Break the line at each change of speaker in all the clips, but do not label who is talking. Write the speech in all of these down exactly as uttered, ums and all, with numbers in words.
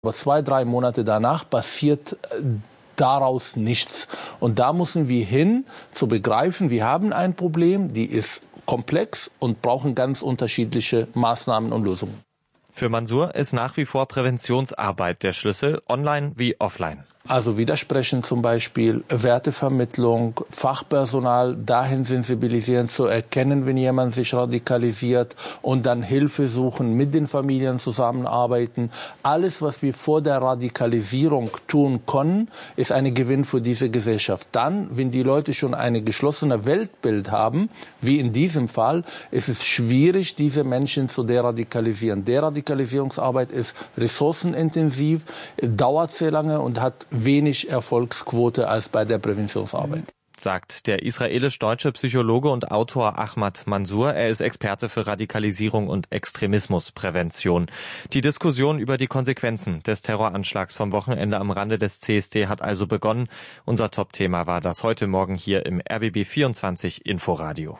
Aber zwei, drei Monate danach passiert daraus nichts. Und da müssen wir hin, zu begreifen, wir haben ein Problem, die ist komplex und brauchen ganz unterschiedliche Maßnahmen und Lösungen.
Für Mansour ist nach wie vor Präventionsarbeit der Schlüssel, online wie offline.
Also Widersprechen zum Beispiel, Wertevermittlung, Fachpersonal dahin sensibilisieren, zu erkennen, wenn jemand sich radikalisiert und dann Hilfe suchen, mit den Familien zusammenarbeiten. Alles, was wir vor der Radikalisierung tun können, ist ein Gewinn für diese Gesellschaft. Dann, wenn die Leute schon ein geschlossenes Weltbild haben, wie in diesem Fall, ist es schwierig, diese Menschen zu deradikalisieren. Deradikalisierungsarbeit ist ressourcenintensiv, dauert sehr lange und hat wenig Erfolgsquote als bei der Präventionsarbeit.
Sagt der israelisch-deutsche Psychologe und Autor Ahmad Mansour. Er ist Experte für Radikalisierung und Extremismusprävention. Die Diskussion über die Konsequenzen des Terroranschlags vom Wochenende am Rande des C S D hat also begonnen. Unser Top-Thema war das heute Morgen hier im R B B vierundzwanzig Inforadio.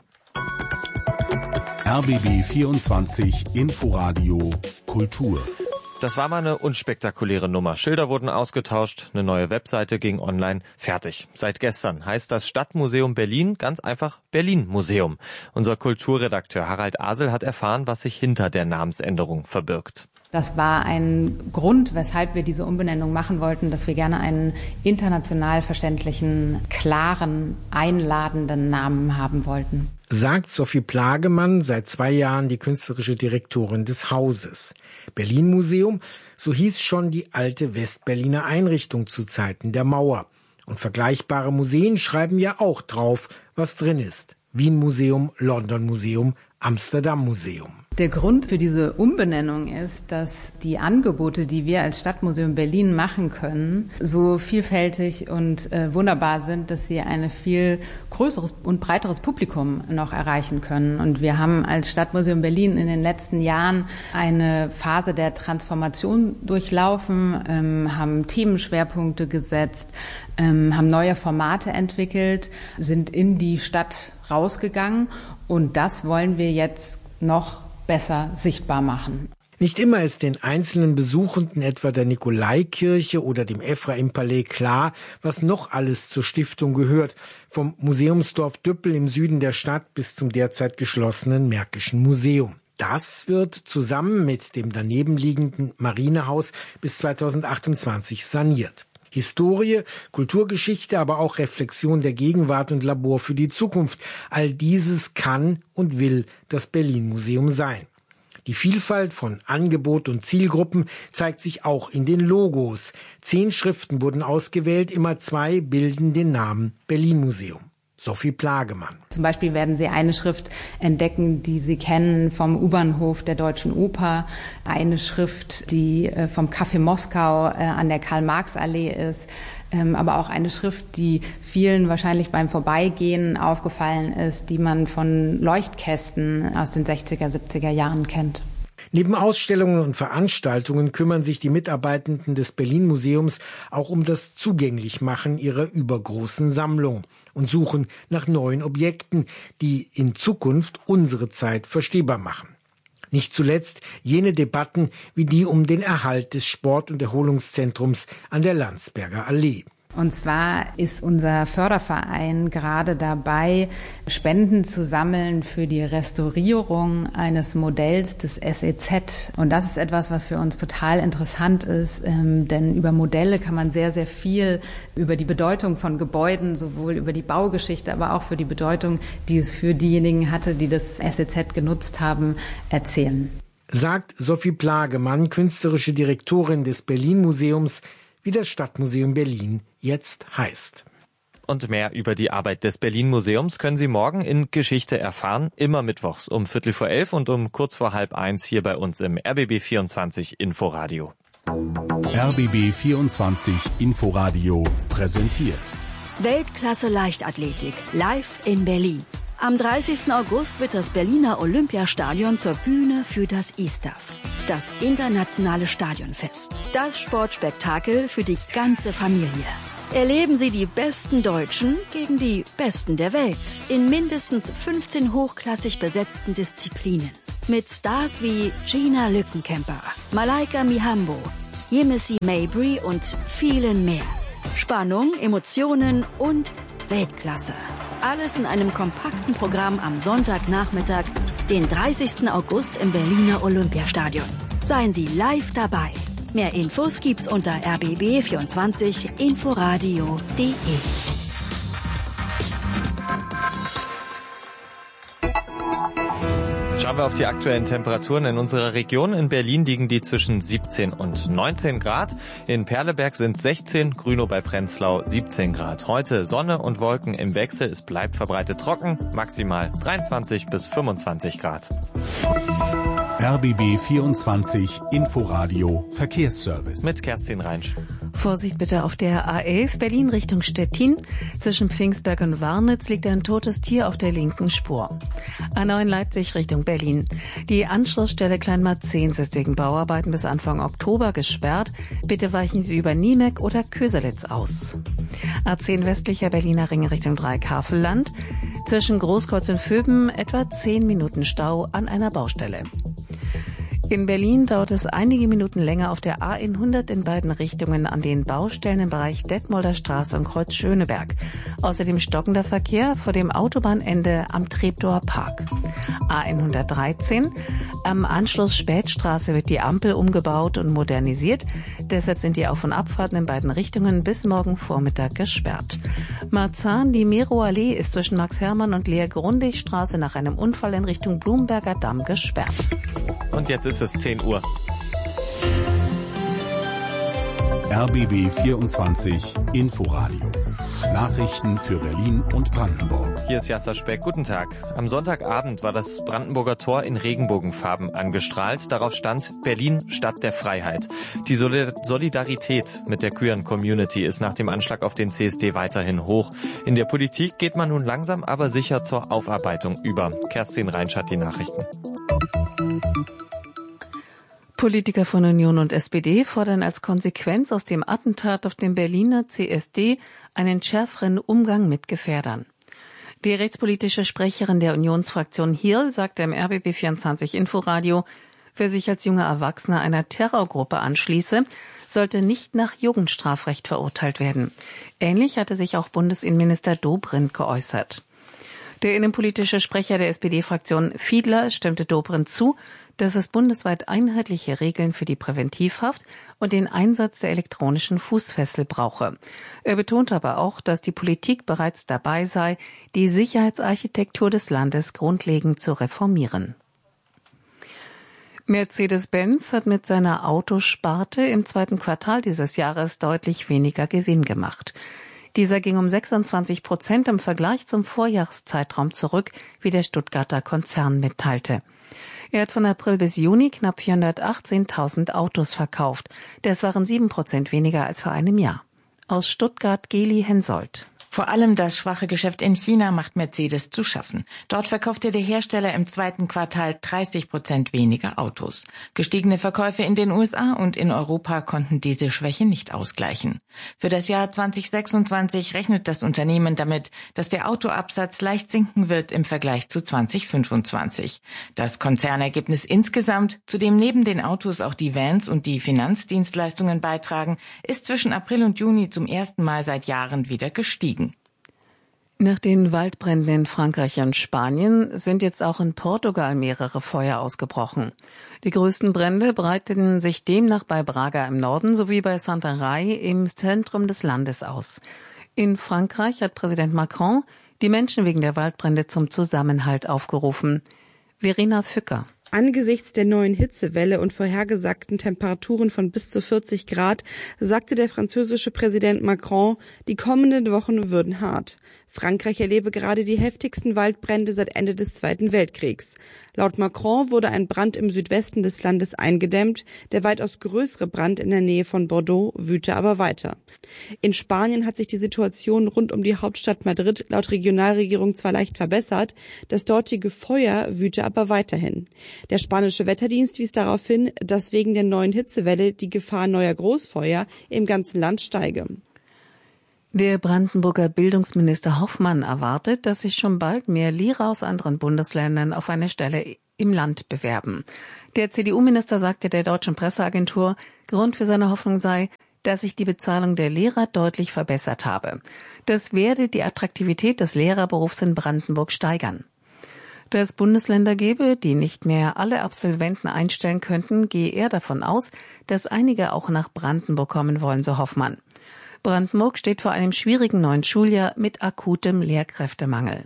R B B vierundzwanzig Inforadio Kultur.
Das war mal eine unspektakuläre Nummer. Schilder wurden ausgetauscht, eine neue Webseite ging online, fertig. Seit gestern heißt das Stadtmuseum Berlin ganz einfach Berlin-Museum. Unser Kulturredakteur Harald Asel hat erfahren, was sich hinter der Namensänderung verbirgt.
Das war ein Grund, weshalb wir diese Umbenennung machen wollten, dass wir gerne einen international verständlichen, klaren, einladenden Namen haben wollten.
Sagt Sophie Plagemann, seit zwei Jahren die künstlerische Direktorin des Hauses. Berlin-Museum, so hieß schon die alte Westberliner Einrichtung zu Zeiten der Mauer. Und vergleichbare Museen schreiben ja auch drauf, was drin ist. Wien-Museum, London-Museum, Amsterdam-Museum.
Der Grund für diese Umbenennung ist, dass die Angebote, die wir als Stadtmuseum Berlin machen können, so vielfältig und äh, wunderbar sind, dass sie ein viel größeres und breiteres Publikum noch erreichen können. Und wir haben als Stadtmuseum Berlin in den letzten Jahren eine Phase der Transformation durchlaufen, ähm, haben Themenschwerpunkte gesetzt, ähm, haben neue Formate entwickelt, sind in die Stadt rausgegangen. Und das wollen wir jetzt noch besser sichtbar machen.
Nicht immer ist den einzelnen Besuchenden etwa der Nikolaikirche oder dem Ephraim-Palais klar, was noch alles zur Stiftung gehört, vom Museumsdorf Düppel im Süden der Stadt bis zum derzeit geschlossenen Märkischen Museum. Das wird zusammen mit dem daneben liegenden Marinehaus bis zweitausendachtundzwanzig saniert. Historie, Kulturgeschichte, aber auch Reflexion der Gegenwart und Labor für die Zukunft. All dieses kann und will das Berlin-Museum sein. Die Vielfalt von Angebot und Zielgruppen zeigt sich auch in den Logos. Zehn Schriften wurden ausgewählt, immer zwei bilden den Namen Berlin-Museum. Sophie Plagemann.
Zum Beispiel werden Sie eine Schrift entdecken, die Sie kennen vom U-Bahnhof der Deutschen Oper. Eine Schrift, die vom Café Moskau an der Karl-Marx-Allee ist. Aber auch eine Schrift, die vielen wahrscheinlich beim Vorbeigehen aufgefallen ist, die man von Leuchtkästen aus den sechziger, siebziger Jahren kennt.
Neben Ausstellungen und Veranstaltungen kümmern sich die Mitarbeitenden des Berlin-Museums auch um das Zugänglichmachen ihrer übergroßen Sammlung und suchen nach neuen Objekten, die in Zukunft unsere Zeit verstehbar machen. Nicht zuletzt jene Debatten wie die um den Erhalt des Sport- und Erholungszentrums an der Landsberger Allee.
Und zwar ist unser Förderverein gerade dabei, Spenden zu sammeln für die Restaurierung eines Modells des S E Z. Und das ist etwas, was für uns total interessant ist, ähm, denn über Modelle kann man sehr, sehr viel über die Bedeutung von Gebäuden, sowohl über die Baugeschichte, aber auch für die Bedeutung, die es für diejenigen hatte, die das S E Z genutzt haben, erzählen.
Sagt Sophie Plagemann, künstlerische Direktorin des Berlin-Museums, wie das Stadtmuseum Berlin jetzt heißt.
Und mehr über die Arbeit des Berlin-Museums können Sie morgen in Geschichte erfahren, immer mittwochs um Viertel vor elf und um kurz vor halb eins hier bei uns im R B B vierundzwanzig Inforadio.
R B B vierundzwanzig Inforadio präsentiert
Weltklasse Leichtathletik live in Berlin. Am dreißigsten August wird das Berliner Olympiastadion zur Bühne für das I S T A F, das internationale Stadionfest. Das Sportspektakel für die ganze Familie. Erleben Sie die besten Deutschen gegen die Besten der Welt in mindestens fünfzehn hochklassig besetzten Disziplinen. Mit Stars wie Gina Lückenkämper, Malaika Mihambo, Yemisi Mabry und vielen mehr. Spannung, Emotionen und Weltklasse. Alles in einem kompakten Programm am Sonntagnachmittag, den dreißigsten August im Berliner Olympiastadion. Seien Sie live dabei. Mehr Infos gibt's unter r b b vierundzwanzig inforadio punkt d e.
Schauen wir auf die aktuellen Temperaturen in unserer Region. In Berlin liegen die zwischen siebzehn und neunzehn Grad. In Perleberg sind sechzehn, Grünow bei Prenzlau siebzehn Grad. Heute Sonne und Wolken im Wechsel. Es bleibt verbreitet trocken, maximal dreiundzwanzig bis fünfundzwanzig Grad.
R B B vierundzwanzig Inforadio Verkehrsservice.
Mit Kerstin Reinsch.
Vorsicht bitte auf der A elf Berlin Richtung Stettin. Zwischen Pfingstberg und Warnitz liegt ein totes Tier auf der linken Spur. A neun Leipzig Richtung Berlin. Die Anschlussstelle Kleinmarzehns ist wegen Bauarbeiten bis Anfang Oktober gesperrt. Bitte weichen Sie über Niemek oder Köselitz aus. A zehn westlicher Berliner Ring Richtung Dreieckhavelland. Zwischen Großkreuz und Vöben etwa zehn Minuten Stau an einer Baustelle. In Berlin dauert es einige Minuten länger auf der A hundert in beiden Richtungen an den Baustellen im Bereich Detmolder Straße und Kreuz Schöneberg. Außerdem stockender Verkehr vor dem Autobahnende am Treptower Park. A hundertdreizehn. Am Anschluss Spätstraße wird die Ampel umgebaut und modernisiert. Deshalb sind die Auf- und Abfahrten in beiden Richtungen bis morgen Vormittag gesperrt. Marzahn, die Meroallee ist zwischen Max-Hermann und Lea-Grundig-Straße nach einem Unfall in Richtung Blumberger Damm gesperrt.
Und jetzt ist es zehn Uhr.
R B B vierundzwanzig Inforadio. Nachrichten für Berlin und Brandenburg.
Hier ist Jasser Speck. Guten Tag. Am Sonntagabend war das Brandenburger Tor in Regenbogenfarben angestrahlt. Darauf stand Berlin, Stadt der Freiheit. Die Solidarität mit der queeren Community ist nach dem Anschlag auf den C S D weiterhin hoch. In der Politik geht man nun langsam aber sicher zur Aufarbeitung über. Kerstin Reinsch hat die Nachrichten.
Politiker von Union und S P D fordern als Konsequenz aus dem Attentat auf den Berliner C S D einen schärferen Umgang mit Gefährdern. Die rechtspolitische Sprecherin der Unionsfraktion Hirl sagte im R B B vierundzwanzig Inforadio, wer sich als junger Erwachsener einer Terrorgruppe anschließe, sollte nicht nach Jugendstrafrecht verurteilt werden. Ähnlich hatte sich auch Bundesinnenminister Dobrindt geäußert. Der innenpolitische Sprecher der S P D-Fraktion Fiedler stimmte Dobrindt zu, dass es bundesweit einheitliche Regeln für die Präventivhaft und den Einsatz der elektronischen Fußfessel brauche. Er betonte aber auch, dass die Politik bereits dabei sei, die Sicherheitsarchitektur des Landes grundlegend zu reformieren. Mercedes-Benz hat mit seiner Autosparte im zweiten Quartal dieses Jahres deutlich weniger Gewinn gemacht. Dieser ging um sechsundzwanzig Prozent im Vergleich zum Vorjahreszeitraum zurück, wie der Stuttgarter Konzern mitteilte. Er hat von April bis Juni knapp vierhundertachtzehntausend Autos verkauft. Das waren sieben Prozent weniger als vor einem Jahr. Aus Stuttgart Geli Hensoldt.
Vor allem das schwache Geschäft in China macht Mercedes zu schaffen. Dort verkaufte der Hersteller im zweiten Quartal dreißig Prozent weniger Autos. Gestiegene Verkäufe in den U S A und in Europa konnten diese Schwäche nicht ausgleichen. Für das Jahr zweitausendsechsundzwanzig rechnet das Unternehmen damit, dass der Autoabsatz leicht sinken wird im Vergleich zu zweitausendfünfundzwanzig. Das Konzernergebnis insgesamt, zu dem neben den Autos auch die Vans und die Finanzdienstleistungen beitragen, ist zwischen April und Juni zum ersten Mal seit Jahren wieder gestiegen.
Nach den Waldbränden in Frankreich und Spanien sind jetzt auch in Portugal mehrere Feuer ausgebrochen. Die größten Brände breiteten sich demnach bei Braga im Norden sowie bei Santarém im Zentrum des Landes aus. In Frankreich hat Präsident Macron die Menschen wegen der Waldbrände zum Zusammenhalt aufgerufen. Verena Fücker.
Angesichts der neuen Hitzewelle und vorhergesagten Temperaturen von bis zu vierzig Grad sagte der französische Präsident Macron, die kommenden Wochen würden hart. Frankreich erlebe gerade die heftigsten Waldbrände seit Ende des Zweiten Weltkriegs. Laut Macron wurde ein Brand im Südwesten des Landes eingedämmt, der weitaus größere Brand in der Nähe von Bordeaux wüte aber weiter. In Spanien hat sich die Situation rund um die Hauptstadt Madrid laut Regionalregierung zwar leicht verbessert, das dortige Feuer wüte aber weiterhin. Der spanische Wetterdienst wies darauf hin, dass wegen der neuen Hitzewelle die Gefahr neuer Großfeuer im ganzen Land steige.
Der Brandenburger Bildungsminister Hoffmann erwartet, dass sich schon bald mehr Lehrer aus anderen Bundesländern auf eine Stelle im Land bewerben. Der C D U-Minister sagte der deutschen Presseagentur, Grund für seine Hoffnung sei, dass sich die Bezahlung der Lehrer deutlich verbessert habe. Das werde die Attraktivität des Lehrerberufs in Brandenburg steigern. Da es Bundesländer gäbe, die nicht mehr alle Absolventen einstellen könnten, gehe er davon aus, dass einige auch nach Brandenburg kommen wollen, so Hoffmann. Brandenburg steht vor einem schwierigen neuen Schuljahr mit akutem Lehrkräftemangel.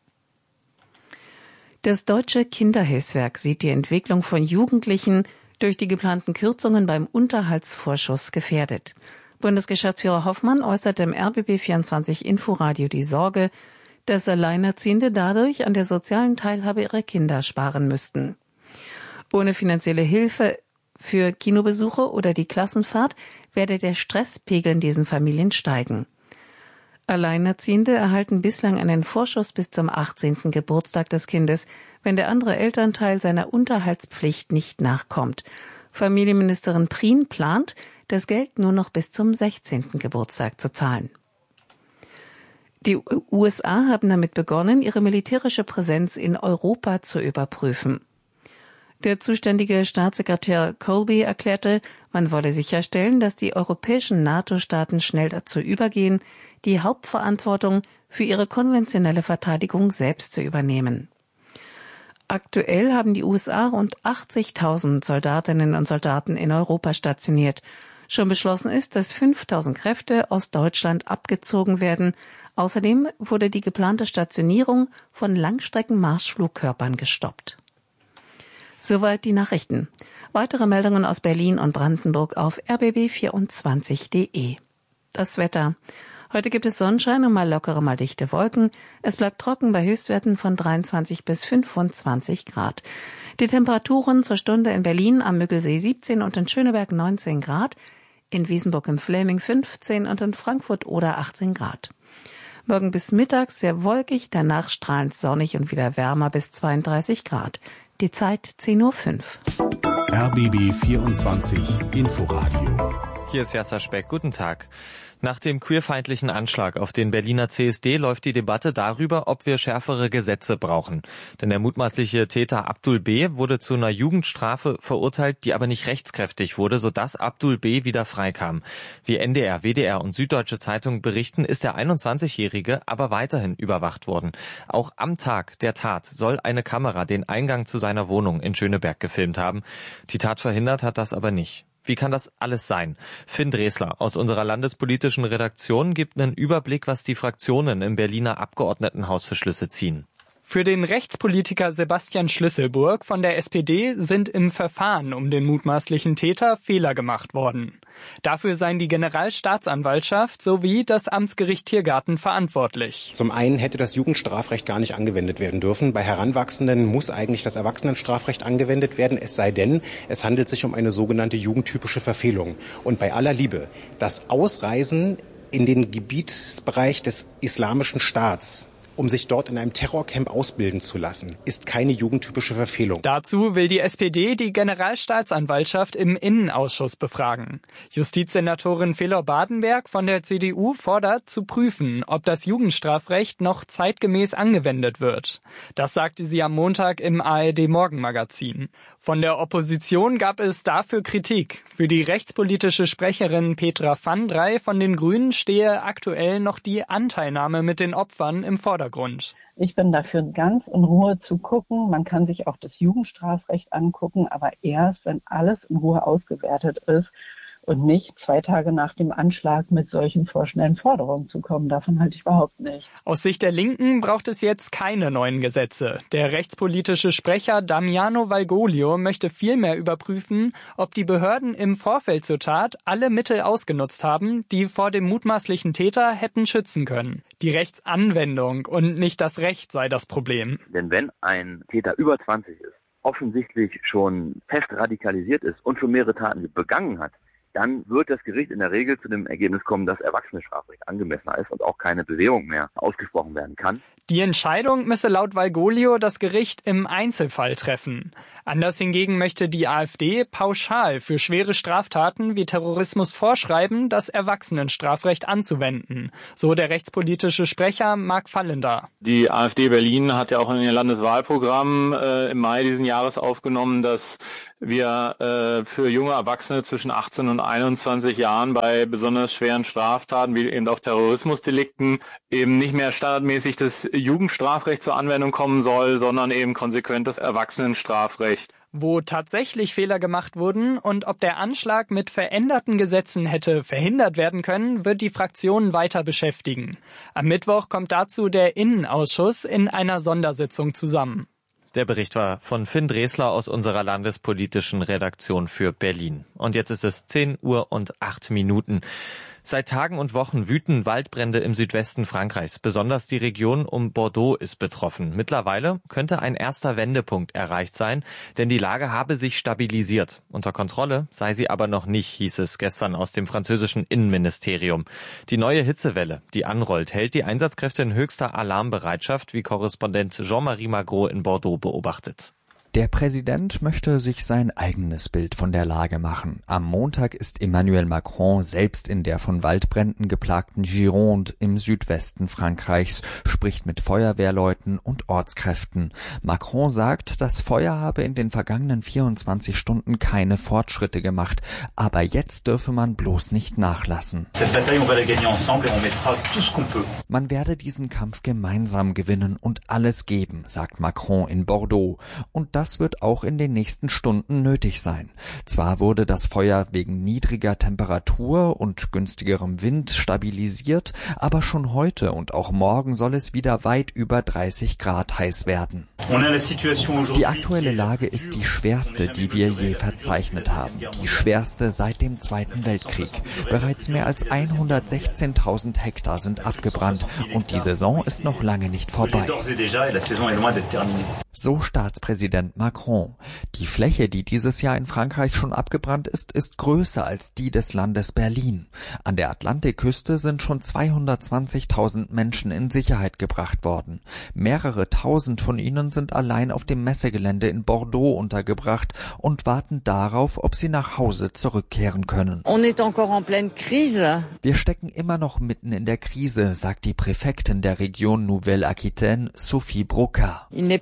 Das Deutsche Kinderhilfswerk sieht die Entwicklung von Jugendlichen durch die geplanten Kürzungen beim Unterhaltsvorschuss gefährdet. Bundesgeschäftsführer Hoffmann äußerte im R B B vierundzwanzig Inforadio die Sorge, dass Alleinerziehende dadurch an der sozialen Teilhabe ihrer Kinder sparen müssten. Ohne finanzielle Hilfe für Kinobesuche oder die Klassenfahrt werde der Stresspegel in diesen Familien steigen. Alleinerziehende erhalten bislang einen Vorschuss bis zum achtzehnten Geburtstag des Kindes, wenn der andere Elternteil seiner Unterhaltshilfspflicht nicht nachkommt. Familienministerin Prien plant, das Geld nur noch bis zum sechzehnten Geburtstag zu zahlen. Die U S A haben damit begonnen, ihre militärische Präsenz in Europa zu überprüfen. Der zuständige Staatssekretär Colby erklärte, man wolle sicherstellen, dass die europäischen NATO-Staaten schnell dazu übergehen, die Hauptverantwortung für ihre konventionelle Verteidigung selbst zu übernehmen. Aktuell haben die U S A rund achtzigtausend Soldatinnen und Soldaten in Europa stationiert. Schon beschlossen ist, dass fünftausend Kräfte aus Deutschland abgezogen werden. Außerdem wurde die geplante Stationierung von Langstreckenmarschflugkörpern gestoppt. Soweit die Nachrichten. Weitere Meldungen aus Berlin und Brandenburg auf r b b vierundzwanzig punkt de. Das Wetter. Heute gibt es Sonnenschein und mal lockere, mal dichte Wolken. Es bleibt trocken bei Höchstwerten von dreiundzwanzig bis fünfundzwanzig Grad. Die Temperaturen zur Stunde in Berlin am Müggelsee siebzehn und in Schöneberg neunzehn Grad, in Wiesenburg im Fläming fünfzehn und in Frankfurt oder achtzehn Grad. Morgen bis mittags sehr wolkig, danach strahlend sonnig und wieder wärmer bis zweiunddreißig Grad. Die Zeit zehn Uhr fünf.
R B B vierundzwanzig Inforadio.
Hier ist Jasser Speck. Guten Tag. Nach dem queerfeindlichen Anschlag auf den Berliner C S D läuft die Debatte darüber, ob wir schärfere Gesetze brauchen. Denn der mutmaßliche Täter Abdul B. wurde zu einer Jugendstrafe verurteilt, die aber nicht rechtskräftig wurde, sodass Abdul B. wieder freikam. Wie N D R, W D R und Süddeutsche Zeitung berichten, ist der einundzwanzigjährige aber weiterhin überwacht worden. Auch am Tag der Tat soll eine Kamera den Eingang zu seiner Wohnung in Schöneberg gefilmt haben. Die Tat verhindert hat das aber nicht. Wie kann das alles sein? Finn Dresler aus unserer landespolitischen Redaktion gibt einen Überblick, was die Fraktionen im Berliner Abgeordnetenhaus für Schlüsse ziehen.
Für den Rechtspolitiker Sebastian Schlüsselburg von der S P D sind im Verfahren um den mutmaßlichen Täter Fehler gemacht worden. Dafür seien die Generalstaatsanwaltschaft sowie das Amtsgericht Tiergarten verantwortlich.
Zum einen hätte das Jugendstrafrecht gar nicht angewendet werden dürfen. Bei Heranwachsenden muss eigentlich das Erwachsenenstrafrecht angewendet werden, es sei denn, es handelt sich um eine sogenannte jugendtypische Verfehlung. Und bei aller Liebe, das Ausreisen in den Gebietsbereich des Islamischen Staats, um sich dort in einem Terrorcamp ausbilden zu lassen, ist keine jugendtypische Verfehlung.
Dazu will die S P D die Generalstaatsanwaltschaft im Innenausschuss befragen. Justizsenatorin Felor Badenberg von der C D U fordert, zu prüfen, ob das Jugendstrafrecht noch zeitgemäß angewendet wird. Das sagte sie am Montag im A R D-Morgenmagazin. Von der Opposition gab es dafür Kritik. Für die rechtspolitische Sprecherin Petra van Drey von den Grünen stehe aktuell noch die Anteilnahme mit den Opfern im Vordergrund.
Ich bin dafür, ganz in Ruhe zu gucken. Man kann sich auch das Jugendstrafrecht angucken, aber erst, wenn alles in Ruhe ausgewertet ist und nicht zwei Tage nach dem Anschlag mit solchen vorschnellen Forderungen zu kommen. Davon halte ich überhaupt nicht.
Aus Sicht der Linken braucht es jetzt keine neuen Gesetze. Der rechtspolitische Sprecher Damiano Valgoglio möchte vielmehr überprüfen, ob die Behörden im Vorfeld zur Tat alle Mittel ausgenutzt haben, die vor dem mutmaßlichen Täter hätten schützen können. Die Rechtsanwendung und nicht das Recht sei das Problem.
Denn wenn ein Täter über zwanzig ist, offensichtlich schon fest radikalisiert ist und schon mehrere Taten begangen hat, dann wird das Gericht in der Regel zu dem Ergebnis kommen, dass Erwachsenenstrafrecht angemessener ist und auch keine Bewährung mehr ausgesprochen werden kann.
Die Entscheidung müsse laut Valgoglio das Gericht im Einzelfall treffen. Anders hingegen möchte die AfD pauschal für schwere Straftaten wie Terrorismus vorschreiben, das Erwachsenenstrafrecht anzuwenden. So der rechtspolitische Sprecher Marc Fallender.
Die AfD Berlin hat ja auch in ihr Landeswahlprogramm äh, im Mai diesen Jahres aufgenommen, dass wir äh, für junge Erwachsene zwischen achtzehn und einundzwanzig Jahren bei besonders schweren Straftaten wie eben auch Terrorismusdelikten eben nicht mehr standardmäßig das Jugendstrafrecht zur Anwendung kommen soll, sondern eben konsequent das Erwachsenenstrafrecht.
Wo tatsächlich Fehler gemacht wurden und ob der Anschlag mit veränderten Gesetzen hätte verhindert werden können, wird die Fraktion weiter beschäftigen. Am Mittwoch kommt dazu der Innenausschuss in einer Sondersitzung zusammen.
Der Bericht war von Finn Dresler aus unserer landespolitischen Redaktion für Berlin. Und jetzt ist es zehn Uhr und acht Minuten. Seit Tagen und Wochen wüten Waldbrände im Südwesten Frankreichs. Besonders die Region um Bordeaux ist betroffen. Mittlerweile könnte ein erster Wendepunkt erreicht sein, denn die Lage habe sich stabilisiert. Unter Kontrolle sei sie aber noch nicht, hieß es gestern aus dem französischen Innenministerium. Die neue Hitzewelle, die anrollt, hält die Einsatzkräfte in höchster Alarmbereitschaft, wie Korrespondent Jean-Marie Magro in Bordeaux beobachtet.
Der Präsident möchte sich sein eigenes Bild von der Lage machen. Am Montag ist Emmanuel Macron selbst in der von Waldbränden geplagten Gironde im Südwesten Frankreichs, spricht mit Feuerwehrleuten und Ortskräften. Macron sagt, das Feuer habe in den vergangenen vierundzwanzig Stunden keine Fortschritte gemacht, aber jetzt dürfe man bloß nicht nachlassen. Man werde diesen Kampf gemeinsam gewinnen und alles geben, sagt Macron in Bordeaux. Und das wird auch in den nächsten Stunden nötig sein. Zwar wurde das Feuer wegen niedriger Temperatur und günstigerem Wind stabilisiert, aber schon heute und auch morgen soll es wieder weit über dreißig Grad heiß werden. Die aktuelle Lage ist die schwerste, die wir je verzeichnet haben. Die schwerste seit dem Zweiten Weltkrieg. Bereits mehr als hundertsechzehntausend Hektar sind abgebrannt und die Saison ist noch lange nicht vorbei. So Staatspräsident Macron. Die Fläche, die dieses Jahr in Frankreich schon abgebrannt ist, ist größer als die des Landes Berlin. An der Atlantikküste sind schon zweihundertzwanzigtausend Menschen in Sicherheit gebracht worden. Mehrere tausend von ihnen sind allein auf dem Messegelände in Bordeaux untergebracht und warten darauf, ob sie nach Hause zurückkehren können. Wir stecken immer noch mitten in der Krise, sagt die Präfektin der Region Nouvelle-Aquitaine, Sophie Broca.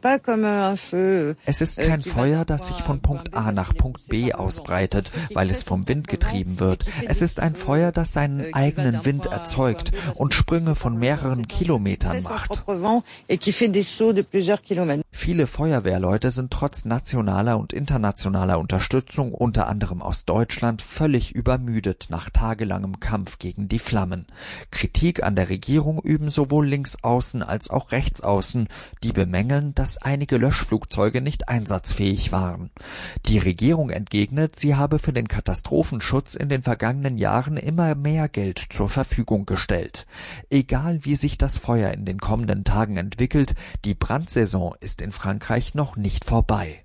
Es ist kein Feuer, das sich von Punkt A nach Punkt B ausbreitet, weil es vom Wind getrieben wird. Es ist ein Feuer, das seinen eigenen Wind erzeugt und Sprünge von mehreren Kilometern macht. Viele Feuerwehrleute sind trotz nationaler und internationaler Unterstützung, unter anderem aus Deutschland, völlig übermüdet nach tagelangem Kampf gegen die Flammen. Kritik an der Regierung üben sowohl Linksaußen als auch Rechtsaußen, die bemängeln, dass einige Löschflugzeuge nicht einsatzfähig waren. Die Regierung entgegnet, sie habe für den Katastrophenschutz in den vergangenen Jahren immer mehr Geld zur Verfügung gestellt. Egal wie sich das Feuer in den kommenden Tagen entwickelt, die Brandsaison ist in Frankreich noch nicht vorbei.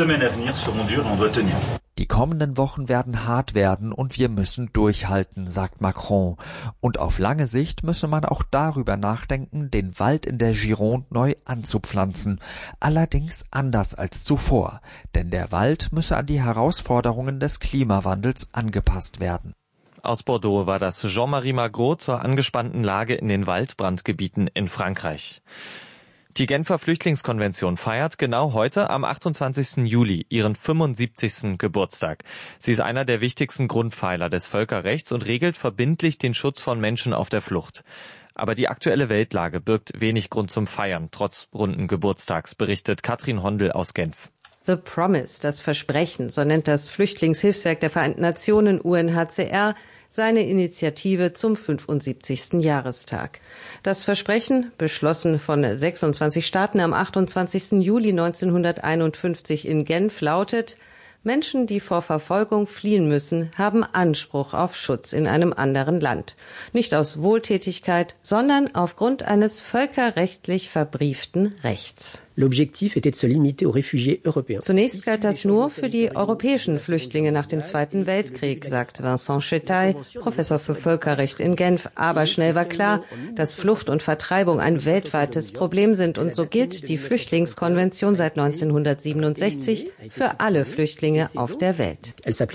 Die kommenden Wochen werden hart werden und wir müssen durchhalten, sagt Macron. Und auf lange Sicht müsse man auch darüber nachdenken, den Wald in der Gironde neu anzupflanzen. Allerdings anders als zuvor, denn der Wald müsse an die Herausforderungen des Klimawandels angepasst werden.
Aus Bordeaux war das Jean-Marie Magro zur angespannten Lage in den Waldbrandgebieten in Frankreich. Die Genfer Flüchtlingskonvention feiert genau heute am achtundzwanzigsten Juli ihren fünfundsiebzigsten Geburtstag. Sie ist einer der wichtigsten Grundpfeiler des Völkerrechts und regelt verbindlich den Schutz von Menschen auf der Flucht. Aber die aktuelle Weltlage birgt wenig Grund zum Feiern, trotz runden Geburtstags, berichtet Katrin Hondel aus Genf.
The Promise, das Versprechen, so nennt das Flüchtlingshilfswerk der Vereinten Nationen U N H C R seine Initiative zum fünfundsiebzigsten Jahrestag. Das Versprechen, beschlossen von sechsundzwanzig Staaten am achtundzwanzigsten Juli neunzehnhunderteinundfünfzig in Genf, lautet: Menschen, die vor Verfolgung fliehen müssen, haben Anspruch auf Schutz in einem anderen Land. Nicht aus Wohltätigkeit, sondern aufgrund eines völkerrechtlich verbrieften Rechts. Zunächst galt das nur für die europäischen Flüchtlinge nach dem Zweiten Weltkrieg, sagt Vincent Chetaille, Professor für Völkerrecht in Genf. Aber schnell war klar, dass Flucht und Vertreibung ein weltweites Problem sind. Und so gilt die Flüchtlingskonvention seit neunzehnhundertsiebenundsechzig für alle Flüchtlinge auf der Welt.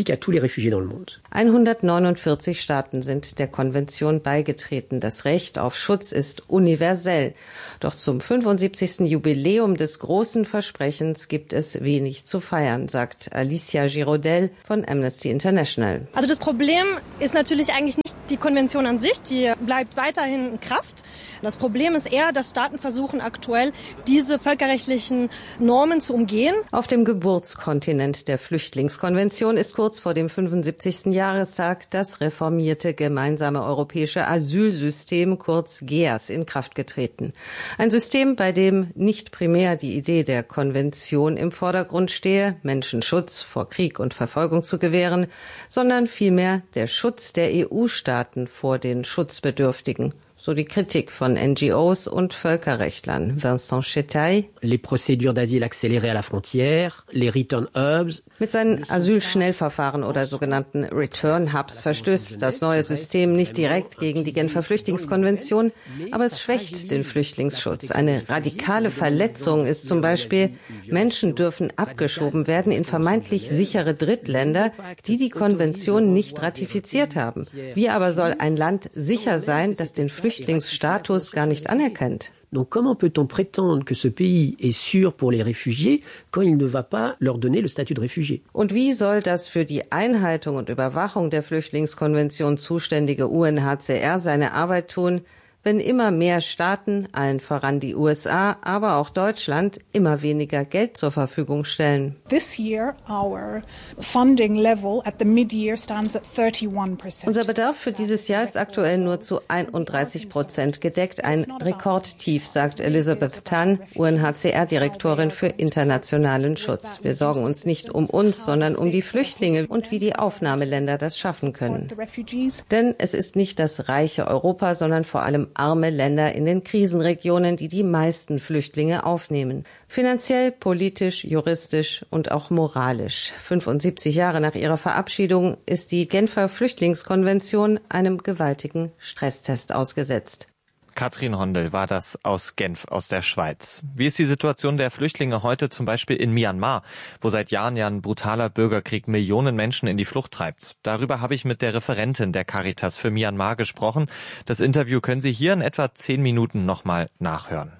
hundertneunundvierzig Staaten sind der Konvention beigetreten. Das Recht auf Schutz ist universell. Doch zum fünfundsiebzigsten Jubiläum des großen Versprechens gibt es wenig zu feiern, sagt Alicia Girodel von Amnesty International.
Also das Problem ist natürlich eigentlich nicht die Konvention an sich, die bleibt weiterhin in Kraft. Das Problem ist eher, dass Staaten versuchen aktuell, diese völkerrechtlichen Normen zu umgehen.
Auf dem Geburtskontinent der Flüchtlingskonvention ist kurz vor dem fünfundsiebzigsten Jahrestag das reformierte gemeinsame europäische Asylsystem, kurz G E A S, in Kraft getreten. Ein System, bei dem nicht primär die Idee der Konvention im Vordergrund stehe, Menschen Schutz vor Krieg und Verfolgung zu gewähren, sondern vielmehr der Schutz der E U-Staaten vor den Schutzbedürftigen. So die Kritik von N G Os und Völkerrechtlern. Vincent Chetaille.
Les procédures d'asile accélérées à la frontière, les return hubs.
Mit seinen Asylschnellverfahren oder sogenannten Return Hubs verstößt das neue System nicht direkt gegen die Genfer Flüchtlingskonvention, aber es schwächt den Flüchtlingsschutz. Eine radikale Verletzung ist zum Beispiel, Menschen dürfen abgeschoben werden in vermeintlich sichere Drittländer, die die Konvention nicht ratifiziert haben. Wie aber soll ein Land sicher sein, das den Flüchtlingsstatus gar nicht anerkennt?
Donc comment peut-on prétendre que ce pays est sûr pour les réfugiés quand il ne va pas leur donner le statut de réfugié?
Und wie soll das für die Einhaltung und Überwachung der Flüchtlingskonvention zuständige U N H C R seine Arbeit tun, wenn immer mehr Staaten, allen voran die U S A, aber auch Deutschland, immer weniger Geld zur Verfügung stellen?
This year, our funding level at the mid-year stands at thirty-one percent.
Unser Bedarf für dieses Jahr ist aktuell nur zu einunddreißig Prozent gedeckt. Ein Rekordtief, sagt Elizabeth Tan, U N H C R-Direktorin für internationalen Schutz. Wir sorgen uns nicht um uns, sondern um die Flüchtlinge und wie die Aufnahmeländer das schaffen können. Denn es ist nicht das reiche Europa, sondern vor allem arme Länder in den Krisenregionen, die die meisten Flüchtlinge aufnehmen. Finanziell, politisch, juristisch und auch moralisch. fünfundsiebzig Jahre nach ihrer Verabschiedung ist die Genfer Flüchtlingskonvention einem gewaltigen Stresstest ausgesetzt.
Katrin Hondel war das aus Genf, aus der Schweiz. Wie ist die Situation der Flüchtlinge heute zum Beispiel in Myanmar, wo seit Jahren ja ein brutaler Bürgerkrieg Millionen Menschen in die Flucht treibt? Darüber habe ich mit der Referentin der Caritas für Myanmar gesprochen. Das Interview können Sie hier in etwa zehn Minuten nochmal nachhören.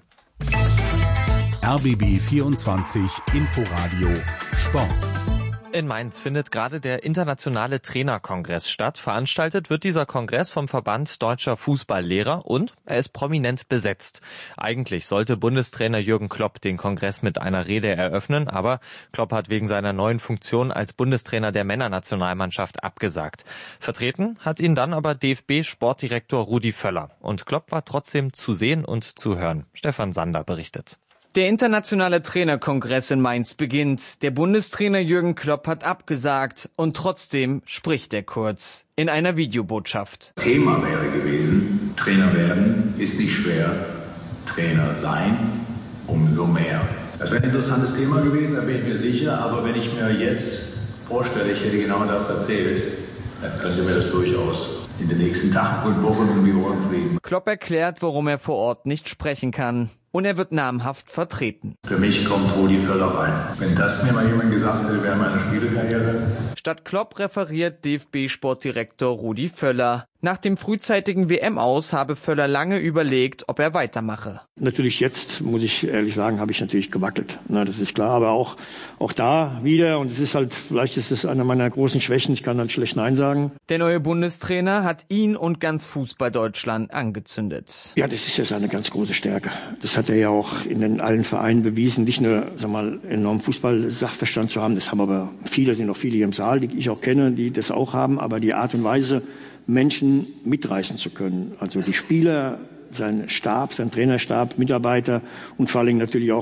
R B B vierundzwanzig Inforadio Sport.
In Mainz findet gerade der internationale Trainerkongress statt. Veranstaltet wird dieser Kongress vom Verband Deutscher Fußballlehrer und er ist prominent besetzt. Eigentlich sollte Bundestrainer Jürgen Klopp den Kongress mit einer Rede eröffnen, aber Klopp hat wegen seiner neuen Funktion als Bundestrainer der Männernationalmannschaft abgesagt. Vertreten hat ihn dann aber D F B-Sportdirektor Rudi Völler. Und Klopp war trotzdem zu sehen und zu hören. Stefan Sander berichtet.
Der internationale Trainerkongress in Mainz beginnt. Der Bundestrainer Jürgen Klopp hat abgesagt und trotzdem spricht er kurz in einer Videobotschaft.
Thema wäre gewesen, Trainer werden ist nicht schwer, Trainer sein umso mehr. Das wäre ein interessantes Thema gewesen, da bin ich mir sicher, aber wenn ich mir jetzt vorstelle, ich hätte genau das erzählt, dann könnte mir das durchaus in den nächsten Tagen und Wochen um die Ohren fliegen.
Klopp erklärt, warum er vor Ort nicht sprechen kann. Und er wird namhaft vertreten.
Für mich kommt Rudi Völler rein. Wenn das mir mal jemand gesagt hätte, wäre meine Spielekarriere.
Statt Klopp referiert D F B-Sportdirektor Rudi Völler. Nach dem frühzeitigen W M-Aus habe Völler lange überlegt, ob er weitermache.
Natürlich jetzt, muss ich ehrlich sagen, habe ich natürlich gewackelt. Na, das ist klar, aber auch, auch da wieder. Und es ist halt, vielleicht ist es eine meiner großen Schwächen. Ich kann dann schlecht Nein sagen.
Der neue Bundestrainer hat ihn und ganz Fußball-Deutschland angezündet.
Ja, das ist ja seine ganz große Stärke. Das hat er ja auch in den allen Vereinen bewiesen. Nicht nur, sag mal, enormen Fußball-Sachverstand zu haben. Das haben aber viele, sind noch viele hier im Saal, die ich auch kenne, die das auch haben. Aber die Art und Weise, Menschen mitreißen zu können. Also die Spieler, sein Stab, sein Trainerstab, Mitarbeiter und vor allem natürlich auch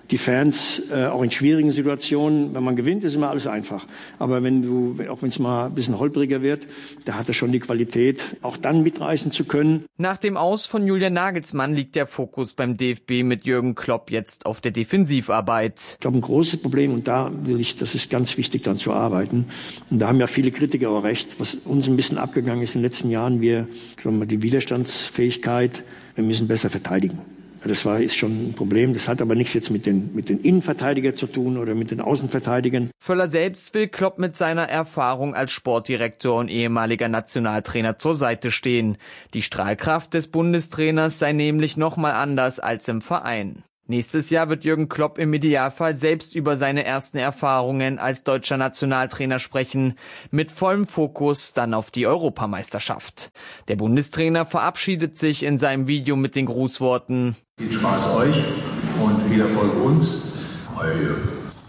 die Fans äh, auch in schwierigen Situationen. Wenn man gewinnt, ist immer alles einfach. Aber wenn du, auch wenn es mal ein bisschen holpriger wird, da hat er schon die Qualität, auch dann mitreißen zu können.
Nach dem Aus von Julian Nagelsmann liegt der Fokus beim D F B mit Jürgen Klopp jetzt auf der Defensivarbeit.
Ich glaube, ein großes Problem, und da will ich, das ist ganz wichtig, dann zu arbeiten. Und da haben ja viele Kritiker auch recht, was uns ein bisschen abgegangen ist in den letzten Jahren, wir, sagen wir, die Widerstandsfähigkeit, wir müssen besser verteidigen. Das war, ist schon ein Problem. Das hat aber nichts jetzt mit den, mit den Innenverteidigern zu tun oder mit den Außenverteidigern.
Völler selbst will Klopp mit seiner Erfahrung als Sportdirektor und ehemaliger Nationaltrainer zur Seite stehen. Die Strahlkraft des Bundestrainers sei nämlich nochmal anders als im Verein. Nächstes Jahr wird Jürgen Klopp im Idealfall selbst über seine ersten Erfahrungen als deutscher Nationaltrainer sprechen, mit vollem Fokus dann auf die Europameisterschaft. Der Bundestrainer verabschiedet sich in seinem Video mit den Grußworten:
Viel Spaß euch und viel Erfolg uns. Euer Jürgen.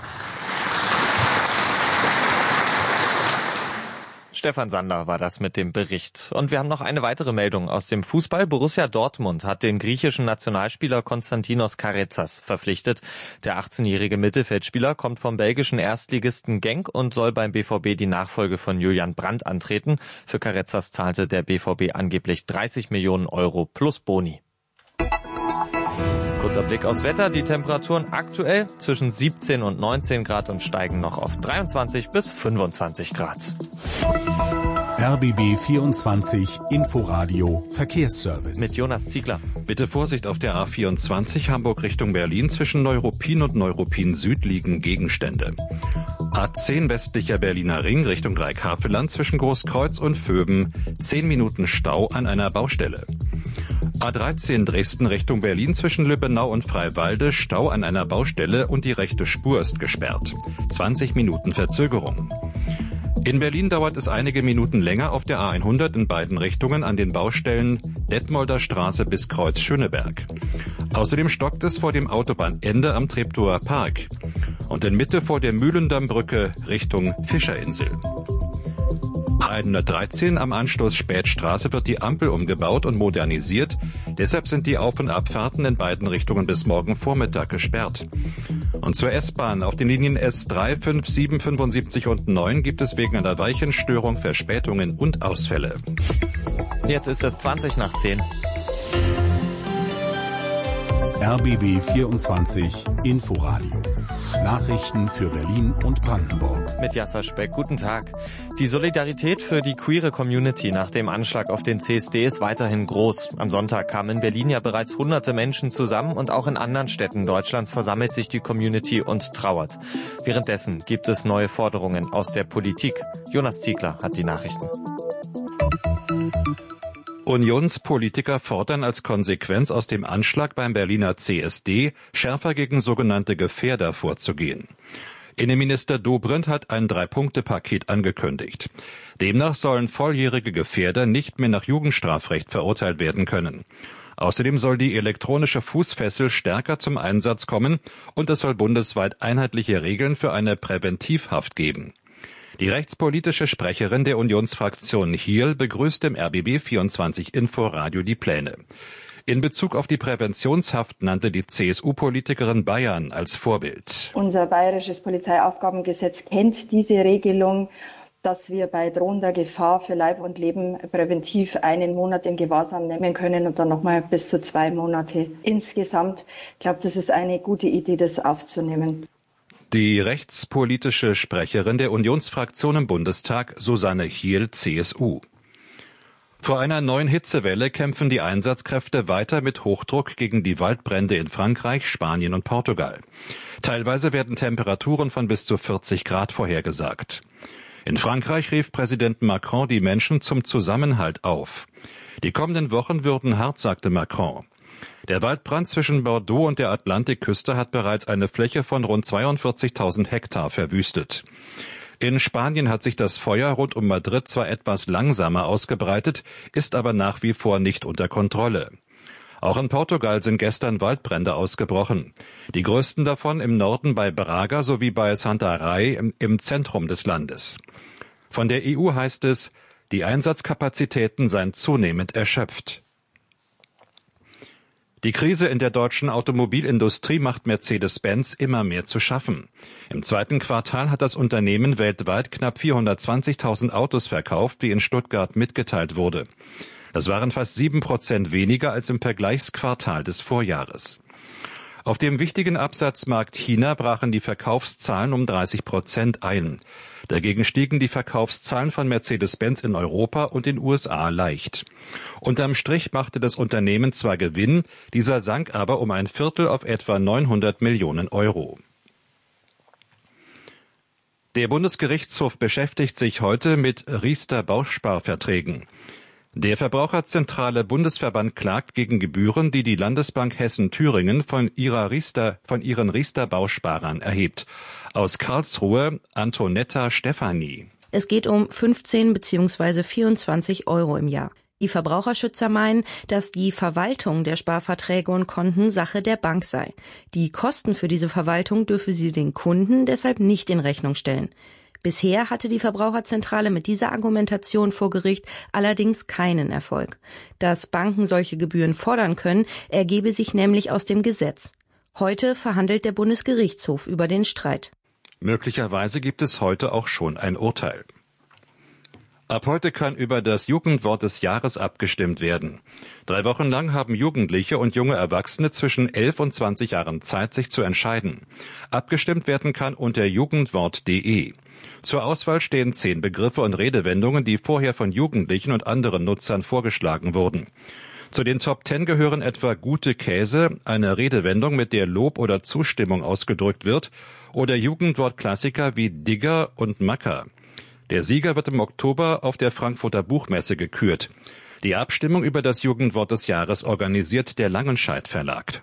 Stefan Sander war das mit dem Bericht. Und wir haben noch eine weitere Meldung aus dem Fußball. Borussia Dortmund hat den griechischen Nationalspieler Konstantinos Karetzas verpflichtet. Der achtzehnjährige Mittelfeldspieler kommt vom belgischen Erstligisten Genk und soll beim B V B die Nachfolge von Julian Brandt antreten. Für Karetzas zahlte der B V B angeblich dreißig Millionen Euro plus Boni. Kurzer Blick aufs Wetter. Die Temperaturen aktuell zwischen siebzehn und neunzehn Grad und steigen noch auf dreiundzwanzig bis fünfundzwanzig Grad.
R B B vierundzwanzig Inforadio Verkehrsservice.
Mit Jonas Ziegler.
Bitte Vorsicht auf der A vierundzwanzig Hamburg Richtung Berlin. Zwischen Neuruppin und Neuruppin Süd liegen Gegenstände. A zehn westlicher Berliner Ring Richtung Dreieckhavelland zwischen Großkreuz und Vöben. zehn Minuten Stau an einer Baustelle. A dreizehn Dresden Richtung Berlin zwischen Lübbenau und Freiwalde, Stau an einer Baustelle und die rechte Spur ist gesperrt. zwanzig Minuten Verzögerung. In Berlin dauert es einige Minuten länger auf der A hundert in beiden Richtungen an den Baustellen Detmolder Straße bis Kreuz Schöneberg. Außerdem stockt es vor dem Autobahnende am Treptower Park und in Mitte vor der Mühlendammbrücke Richtung Fischerinsel. A hundertdreizehn am Anschluss Spätstraße wird die Ampel umgebaut und modernisiert. Deshalb sind die Auf- und Abfahrten in beiden Richtungen bis morgen Vormittag gesperrt. Und zur S-Bahn auf den Linien S drei, fünf, sieben, fünfundsiebzig und neun gibt es wegen einer Weichenstörung Verspätungen und Ausfälle.
Jetzt ist es zwanzig nach zehn.
R B B vierundzwanzig Inforadio. Nachrichten für Berlin und Brandenburg.
Mit Jasser Speck, guten Tag. Die Solidarität für die queere Community nach dem Anschlag auf den C S D ist weiterhin groß. Am Sonntag kamen in Berlin ja bereits hunderte Menschen zusammen und auch in anderen Städten Deutschlands versammelt sich die Community und trauert. Währenddessen gibt es neue Forderungen aus der Politik. Jonas Ziegler hat die Nachrichten.
Unionspolitiker fordern als Konsequenz aus dem Anschlag beim Berliner C S D, schärfer gegen sogenannte Gefährder vorzugehen. Innenminister Dobrindt hat ein Drei-Punkte-Paket angekündigt. Demnach sollen volljährige Gefährder nicht mehr nach Jugendstrafrecht verurteilt werden können. Außerdem soll die elektronische Fußfessel stärker zum Einsatz kommen und es soll bundesweit einheitliche Regeln für eine Präventivhaft geben. Die rechtspolitische Sprecherin der Unionsfraktion Hierl begrüßt im R B B vierundzwanzig Inforadio die Pläne. In Bezug auf die Präventionshaft nannte die C S U-Politikerin Bayern als Vorbild.
Unser bayerisches Polizeiaufgabengesetz kennt diese Regelung, dass wir bei drohender Gefahr für Leib und Leben präventiv einen Monat in Gewahrsam nehmen können und dann nochmal bis zu zwei Monate insgesamt. Ich glaube, das ist eine gute Idee, das aufzunehmen.
Die rechtspolitische Sprecherin der Unionsfraktion im Bundestag, Susanne Hierl, C S U. Vor einer neuen Hitzewelle kämpfen die Einsatzkräfte weiter mit Hochdruck gegen die Waldbrände in Frankreich, Spanien und Portugal. Teilweise werden Temperaturen von bis zu vierzig Grad vorhergesagt. In Frankreich rief Präsident Macron die Menschen zum Zusammenhalt auf. Die kommenden Wochen würden hart, sagte Macron. Der Waldbrand zwischen Bordeaux und der Atlantikküste hat bereits eine Fläche von rund zweiundvierzigtausend Hektar verwüstet. In Spanien hat sich das Feuer rund um Madrid zwar etwas langsamer ausgebreitet, ist aber nach wie vor nicht unter Kontrolle. Auch in Portugal sind gestern Waldbrände ausgebrochen. Die größten davon im Norden bei Braga sowie bei Santarém im, im Zentrum des Landes. Von der E U heißt es, die Einsatzkapazitäten seien zunehmend erschöpft. Die Krise in der deutschen Automobilindustrie macht Mercedes-Benz immer mehr zu schaffen. Im zweiten Quartal hat das Unternehmen weltweit knapp vierhundertzwanzigtausend Autos verkauft, wie in Stuttgart mitgeteilt wurde. Das waren fast sieben Prozent weniger als im Vergleichsquartal des Vorjahres. Auf dem wichtigen Absatzmarkt China brachen die Verkaufszahlen um dreißig Prozent ein. Dagegen stiegen die Verkaufszahlen von Mercedes-Benz in Europa und den U S A leicht. Unterm Strich machte das Unternehmen zwar Gewinn, dieser sank aber um ein Viertel auf etwa neunhundert Millionen Euro. Der Bundesgerichtshof beschäftigt sich heute mit Riester-Bausparverträgen. Der Verbraucherzentrale Bundesverband klagt gegen Gebühren, die die Landesbank Hessen-Thüringen von ihrer Riester, von ihren Riester-Bausparern erhebt. Aus Karlsruhe Antonetta Stefani.
Es geht um fünfzehn bzw. vierundzwanzig Euro im Jahr. Die Verbraucherschützer meinen, dass die Verwaltung der Sparverträge und Konten Sache der Bank sei. Die Kosten für diese Verwaltung dürfe sie den Kunden deshalb nicht in Rechnung stellen. Bisher hatte die Verbraucherzentrale mit dieser Argumentation vor Gericht allerdings keinen Erfolg. Dass Banken solche Gebühren fordern können, ergebe sich nämlich aus dem Gesetz. Heute verhandelt der Bundesgerichtshof über den Streit.
Möglicherweise gibt es heute auch schon ein Urteil. Ab heute kann über das Jugendwort des Jahres abgestimmt werden. Drei Wochen lang haben Jugendliche und junge Erwachsene zwischen elf und zwanzig Jahren Zeit, sich zu entscheiden. Abgestimmt werden kann unter jugendwort punkt de. Zur Auswahl stehen zehn Begriffe und Redewendungen, die vorher von Jugendlichen und anderen Nutzern vorgeschlagen wurden. Zu den Top Ten gehören etwa gute Käse, eine Redewendung, mit der Lob oder Zustimmung ausgedrückt wird, oder Jugendwortklassiker wie Digger und Macker. Der Sieger wird im Oktober auf der Frankfurter Buchmesse gekürt. Die Abstimmung über das Jugendwort des Jahres organisiert der Langenscheidt Verlag.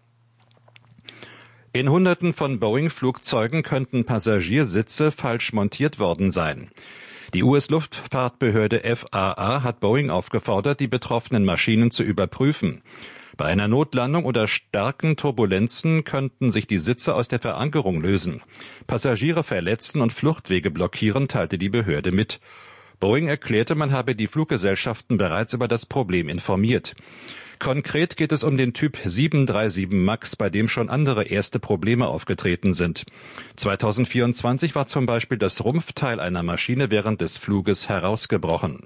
In Hunderten von Boeing-Flugzeugen könnten Passagiersitze falsch montiert worden sein. Die U S-Luftfahrtbehörde F A A hat Boeing aufgefordert, die betroffenen Maschinen zu überprüfen. Bei einer Notlandung oder starken Turbulenzen könnten sich die Sitze aus der Verankerung lösen. Passagiere verletzen und Fluchtwege blockieren, teilte die Behörde mit. Boeing erklärte, man habe die Fluggesellschaften bereits über das Problem informiert. Konkret geht es um den Typ sieben drei sieben Max, bei dem schon andere erste Probleme aufgetreten sind. zweitausendvierundzwanzig war zum Beispiel das Rumpfteil einer Maschine während des Fluges herausgebrochen.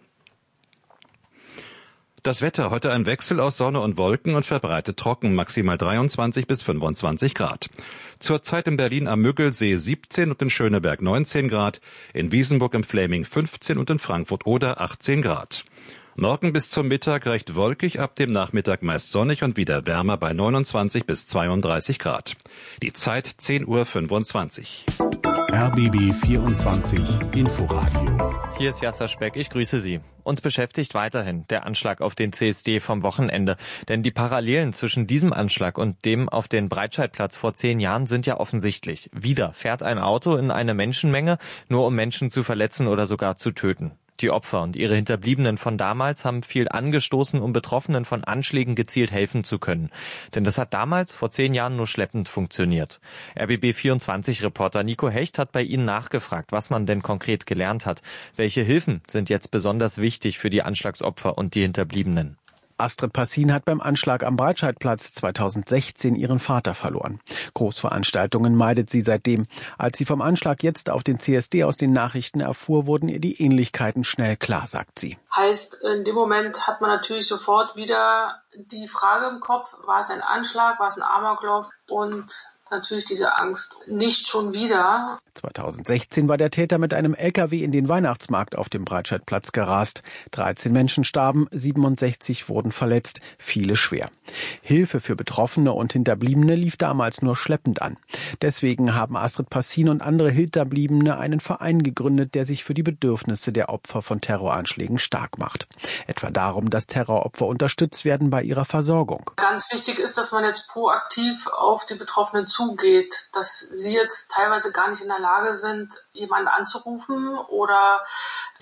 Das Wetter, heute ein Wechsel aus Sonne und Wolken und verbreitet trocken, maximal dreiundzwanzig bis fünfundzwanzig Grad. Zurzeit in Berlin am Müggelsee siebzehn und in Schöneberg neunzehn Grad, in Wiesenburg im Fläming fünfzehn und in Frankfurt Oder achtzehn Grad. Morgen bis zum Mittag recht wolkig, ab dem Nachmittag meist sonnig und wieder wärmer bei neunundzwanzig bis zweiunddreißig Grad. Die Zeit zehn Uhr fünfundzwanzig.
R B B vierundzwanzig Inforadio.
Hier ist Jasser Speck, ich grüße Sie. Uns beschäftigt weiterhin der Anschlag auf den C S D vom Wochenende. Denn die Parallelen zwischen diesem Anschlag und dem auf den Breitscheidplatz vor zehn Jahren sind ja offensichtlich. Wieder fährt ein Auto in eine Menschenmenge, nur um Menschen zu verletzen oder sogar zu töten. Die Opfer und ihre Hinterbliebenen von damals haben viel angestoßen, um Betroffenen von Anschlägen gezielt helfen zu können. Denn das hat damals vor zehn Jahren nur schleppend funktioniert. R B B vierundzwanzig-Reporter Nico Hecht hat bei Ihnen nachgefragt, was man denn konkret gelernt hat. Welche Hilfen sind jetzt besonders wichtig für die Anschlagsopfer und die Hinterbliebenen?
Astrid Passin hat beim Anschlag am Breitscheidplatz zweitausendsechzehn ihren Vater verloren. Großveranstaltungen meidet sie seitdem. Als sie vom Anschlag jetzt auf den C S D aus den Nachrichten erfuhr, wurden ihr die Ähnlichkeiten schnell klar, sagt sie.
Heißt, in dem Moment hat man natürlich sofort wieder die Frage im Kopf, war es ein Anschlag, war es ein Amoklauf und natürlich diese Angst, nicht schon wieder.
zweitausendsechzehn war der Täter mit einem L K W in den Weihnachtsmarkt auf dem Breitscheidplatz gerast. dreizehn Menschen starben, siebenundsechzig wurden verletzt, viele schwer. Hilfe für Betroffene und Hinterbliebene lief damals nur schleppend an. Deswegen haben Astrid Passin und andere Hinterbliebene einen Verein gegründet, der sich für die Bedürfnisse der Opfer von Terroranschlägen stark macht. Etwa darum, dass Terroropfer unterstützt werden bei ihrer Versorgung.
Ganz wichtig ist, dass man jetzt proaktiv auf die Betroffenen zugeht, dass sie jetzt teilweise gar nicht in der Lage sind, jemanden anzurufen oder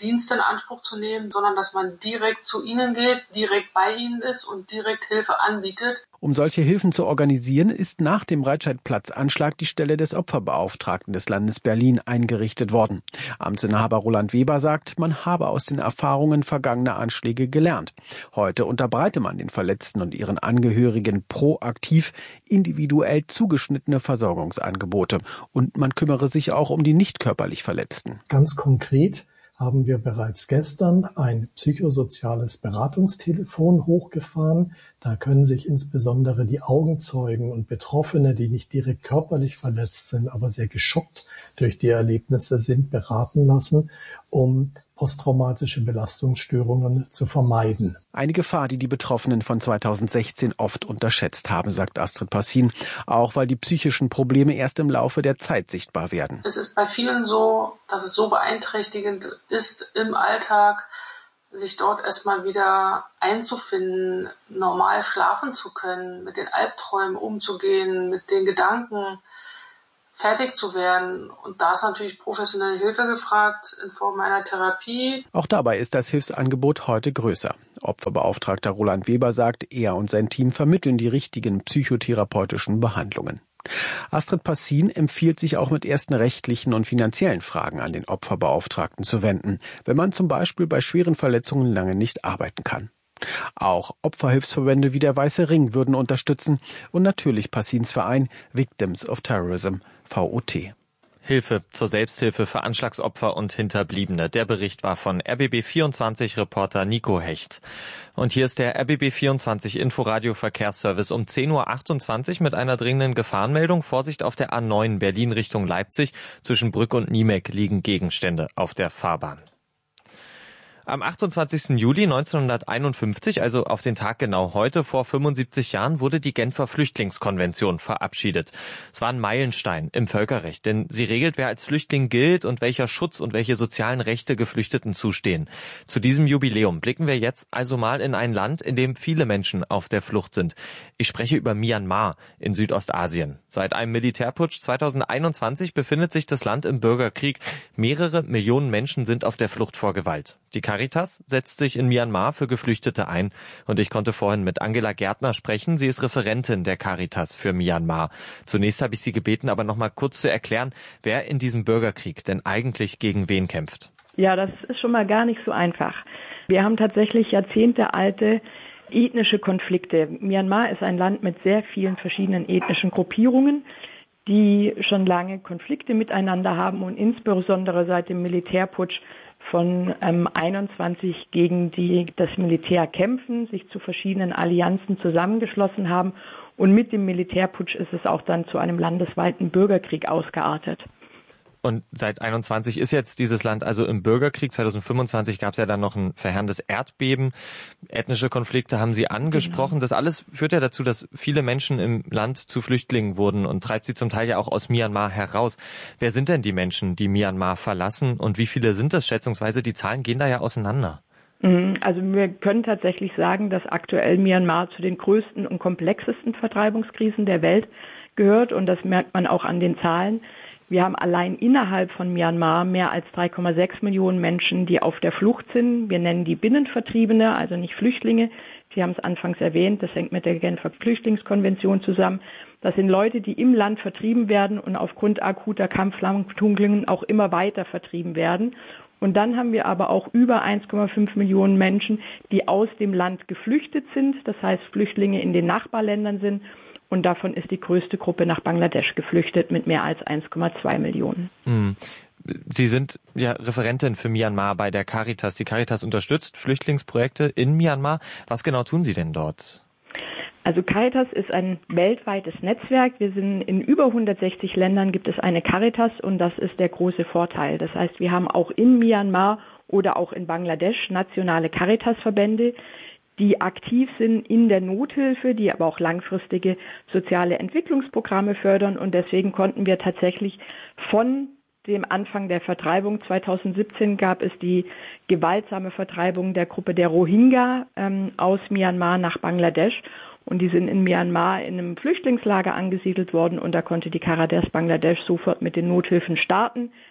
Dienste in Anspruch zu nehmen, sondern dass man direkt zu ihnen geht, direkt bei ihnen ist und direkt Hilfe anbietet.
Um solche Hilfen zu organisieren, ist nach dem Breitscheidplatz-Anschlag die Stelle des Opferbeauftragten des Landes Berlin eingerichtet worden. Amtsinhaber Roland Weber sagt, man habe aus den Erfahrungen vergangener Anschläge gelernt. Heute unterbreite man den Verletzten und ihren Angehörigen proaktiv individuell zugeschnittene Versorgungsangebote. Und man kümmere sich auch um die nicht körperlich Verletzten.
Ganz konkret haben wir bereits gestern ein psychosoziales Beratungstelefon hochgefahren. Da können sich insbesondere die Augenzeugen und Betroffene, die nicht direkt körperlich verletzt sind, aber sehr geschockt durch die Erlebnisse sind, beraten lassen, um posttraumatische Belastungsstörungen zu vermeiden.
Eine Gefahr, die die Betroffenen von zweitausendsechzehn oft unterschätzt haben, sagt Astrid Passin, auch weil die psychischen Probleme erst im Laufe der Zeit sichtbar werden.
Es ist bei vielen so, dass es so beeinträchtigend ist im Alltag, sich dort erstmal wieder einzufinden, normal schlafen zu können, mit den Albträumen umzugehen, mit den Gedanken fertig zu werden. Und da ist natürlich professionelle Hilfe gefragt in Form einer Therapie.
Auch dabei ist das Hilfsangebot heute größer. Opferbeauftragter Roland Weber sagt, er und sein Team vermitteln die richtigen psychotherapeutischen Behandlungen. Astrid Passin empfiehlt sich auch mit ersten rechtlichen und finanziellen Fragen an den Opferbeauftragten zu wenden, wenn man zum Beispiel bei schweren Verletzungen lange nicht arbeiten kann. Auch Opferhilfsverbände wie der Weiße Ring würden unterstützen und natürlich Passins Verein Victims of Terrorism, V O T.
Hilfe zur Selbsthilfe für Anschlagsopfer und Hinterbliebene. Der Bericht war von R B B vierundzwanzig-Reporter Nico Hecht. Und hier ist der R B B vierundzwanzig Inforadio Verkehrsservice um zehn Uhr achtundzwanzig mit einer dringenden Gefahrenmeldung. Vorsicht auf der A neun Berlin Richtung Leipzig. Zwischen Brück und Niemek liegen Gegenstände auf der Fahrbahn. Am achtundzwanzigsten Juli neunzehnhunderteinundfünfzig, also auf den Tag genau heute, vor fünfundsiebzig Jahren, wurde die Genfer Flüchtlingskonvention verabschiedet. Es war ein Meilenstein im Völkerrecht, denn sie regelt, wer als Flüchtling gilt und welcher Schutz und welche sozialen Rechte Geflüchteten zustehen. Zu diesem Jubiläum blicken wir jetzt also mal in ein Land, in dem viele Menschen auf der Flucht sind. Ich spreche über Myanmar in Südostasien. Seit einem Militärputsch zweitausendeinundzwanzig befindet sich das Land im Bürgerkrieg. Mehrere Millionen Menschen sind auf der Flucht vor Gewalt. Die Caritas setzt sich in Myanmar für Geflüchtete ein und ich konnte vorhin mit Angela Gärtner sprechen. Sie ist Referentin der Caritas für Myanmar. Zunächst habe ich Sie gebeten, aber noch mal kurz zu erklären, wer in diesem Bürgerkrieg denn eigentlich gegen wen kämpft.
Ja, das ist schon mal gar nicht so einfach. Wir haben tatsächlich jahrzehntealte ethnische Konflikte. Myanmar ist ein Land mit sehr vielen verschiedenen ethnischen Gruppierungen, die schon lange Konflikte miteinander haben und insbesondere seit dem Militärputsch von ähm, einundzwanzig gegen die das Militär kämpfen, sich zu verschiedenen Allianzen zusammengeschlossen haben und mit dem Militärputsch ist es auch dann zu einem landesweiten Bürgerkrieg ausgeartet.
Und seit einundzwanzig ist jetzt dieses Land also im Bürgerkrieg. zweitausendfünfundzwanzig gab es ja dann noch ein verheerendes Erdbeben. Ethnische Konflikte haben Sie angesprochen. Genau. Das alles führt ja dazu, dass viele Menschen im Land zu Flüchtlingen wurden und treibt sie zum Teil ja auch aus Myanmar heraus. Wer sind denn die Menschen, die Myanmar verlassen und wie viele sind das schätzungsweise? Die Zahlen gehen da ja auseinander.
Also wir können tatsächlich sagen, dass aktuell Myanmar zu den größten und komplexesten Vertreibungskrisen der Welt gehört und das merkt man auch an den Zahlen. Wir haben allein innerhalb von Myanmar mehr als drei Komma sechs Millionen Menschen, die auf der Flucht sind. Wir nennen die Binnenvertriebene, also nicht Flüchtlinge. Sie haben es anfangs erwähnt, das hängt mit der Genfer Flüchtlingskonvention zusammen. Das sind Leute, die im Land vertrieben werden und aufgrund akuter Kampfhandlungen auch immer weiter vertrieben werden. Und dann haben wir aber auch über eins Komma fünf Millionen Menschen, die aus dem Land geflüchtet sind. Das heißt, Flüchtlinge in den Nachbarländern sind. Und davon ist die größte Gruppe nach Bangladesch geflüchtet mit mehr als eins Komma zwei Millionen.
Sie sind ja Referentin für Myanmar bei der Caritas. Die Caritas unterstützt Flüchtlingsprojekte in Myanmar. Was genau tun Sie denn dort?
Also Caritas ist ein weltweites Netzwerk. Wir sind in über hundertsechzig Ländern gibt es eine Caritas und das ist der große Vorteil. Das heißt, wir haben auch in Myanmar oder auch in Bangladesch nationale Caritas-Verbände, die aktiv sind in der Nothilfe, die aber auch langfristige soziale Entwicklungsprogramme fördern. Und deswegen konnten wir tatsächlich von dem Anfang der Vertreibung zweitausendsiebzehn gab es die gewaltsame Vertreibung der Gruppe der Rohingya ähm, aus Myanmar nach Bangladesch. Und die sind in Myanmar in einem Flüchtlingslager angesiedelt worden und da konnte die Caritas Bangladesch sofort mit den Nothilfen starten.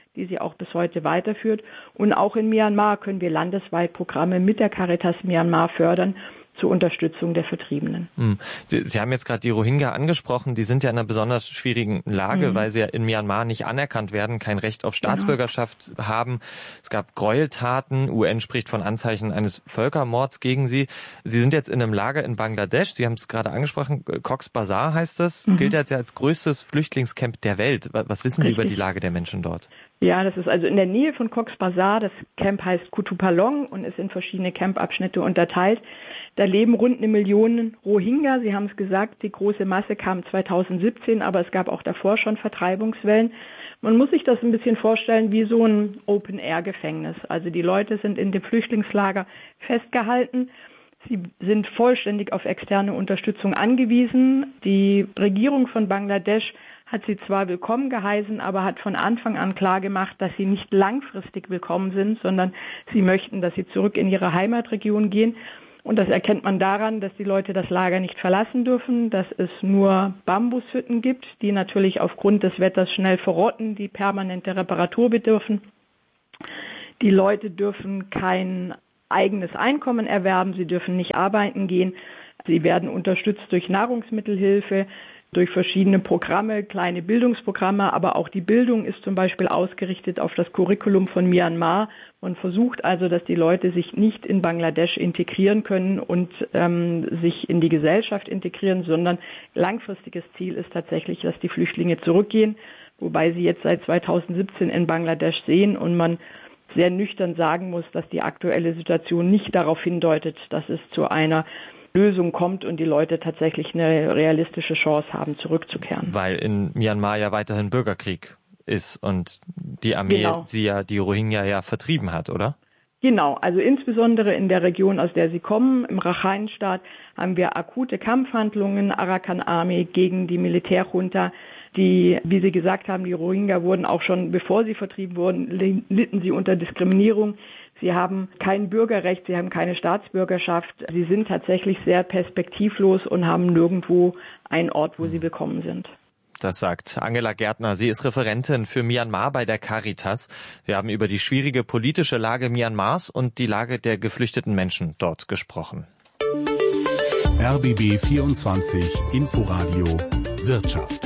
die sie auch bis heute weiterführt. Und auch in Myanmar können wir landesweit Programme mit der Caritas Myanmar fördern zur Unterstützung der Vertriebenen.
Sie, Sie haben jetzt gerade die Rohingya angesprochen. Die sind ja in einer besonders schwierigen Lage, mhm. weil sie ja in Myanmar nicht anerkannt werden, kein Recht auf Staatsbürgerschaft genau. haben. Es gab Gräueltaten. U N spricht von Anzeichen eines Völkermords gegen sie. Sie sind jetzt in einem Lager in Bangladesch. Sie haben es gerade angesprochen. Cox's Bazar heißt das. Mhm. Gilt jetzt ja als größtes Flüchtlingscamp der Welt. Was wissen Sie Richtig. über die Lage der Menschen dort?
Ja, das ist also in der Nähe von Cox's Bazar. Das Camp heißt Kutupalong und ist in verschiedene Campabschnitte unterteilt. Da leben rund eine Million Rohingya. Sie haben es gesagt, die große Masse kam zweitausendsiebzehn, aber es gab auch davor schon Vertreibungswellen. Man muss sich das ein bisschen vorstellen wie so ein Open-Air-Gefängnis. Also die Leute sind in dem Flüchtlingslager festgehalten. Sie sind vollständig auf externe Unterstützung angewiesen. Die Regierung von Bangladesch hat sie zwar willkommen geheißen, aber hat von Anfang an klargemacht, dass sie nicht langfristig willkommen sind, sondern sie möchten, dass sie zurück in ihre Heimatregion gehen. Und das erkennt man daran, dass die Leute das Lager nicht verlassen dürfen, dass es nur Bambushütten gibt, die natürlich aufgrund des Wetters schnell verrotten, die permanente Reparatur bedürfen. Die Leute dürfen kein eigenes Einkommen erwerben, sie dürfen nicht arbeiten gehen. Sie werden unterstützt durch Nahrungsmittelhilfe, durch verschiedene Programme, kleine Bildungsprogramme, aber auch die Bildung ist zum Beispiel ausgerichtet auf das Curriculum von Myanmar. Man versucht also, dass die Leute sich nicht in Bangladesch integrieren können und ähm, sich in die Gesellschaft integrieren, sondern langfristiges Ziel ist tatsächlich, dass die Flüchtlinge zurückgehen, wobei sie jetzt seit zweitausendsiebzehn in Bangladesch sehen und man sehr nüchtern sagen muss, dass die aktuelle Situation nicht darauf hindeutet, dass es zu einer Lösung kommt und die Leute tatsächlich eine realistische Chance haben, zurückzukehren.
Weil in Myanmar ja weiterhin Bürgerkrieg ist und die Armee genau. sie ja, die Rohingya ja vertrieben hat, oder?
Genau, also insbesondere in der Region, aus der sie kommen, im Rakhine-Staat, haben wir akute Kampfhandlungen, Arakan Army gegen die Militärjunta. Die, wie Sie gesagt haben, die Rohingya wurden auch schon, bevor sie vertrieben wurden, litten sie unter Diskriminierung. Sie haben kein Bürgerrecht, sie haben keine Staatsbürgerschaft. Sie sind tatsächlich sehr perspektivlos und haben nirgendwo einen Ort, wo sie willkommen sind.
Das sagt Angela Gärtner. Sie ist Referentin für Myanmar bei der Caritas. Wir haben über die schwierige politische Lage Myanmars und die Lage der geflüchteten Menschen dort gesprochen.
R B B vierundzwanzig Inforadio Wirtschaft.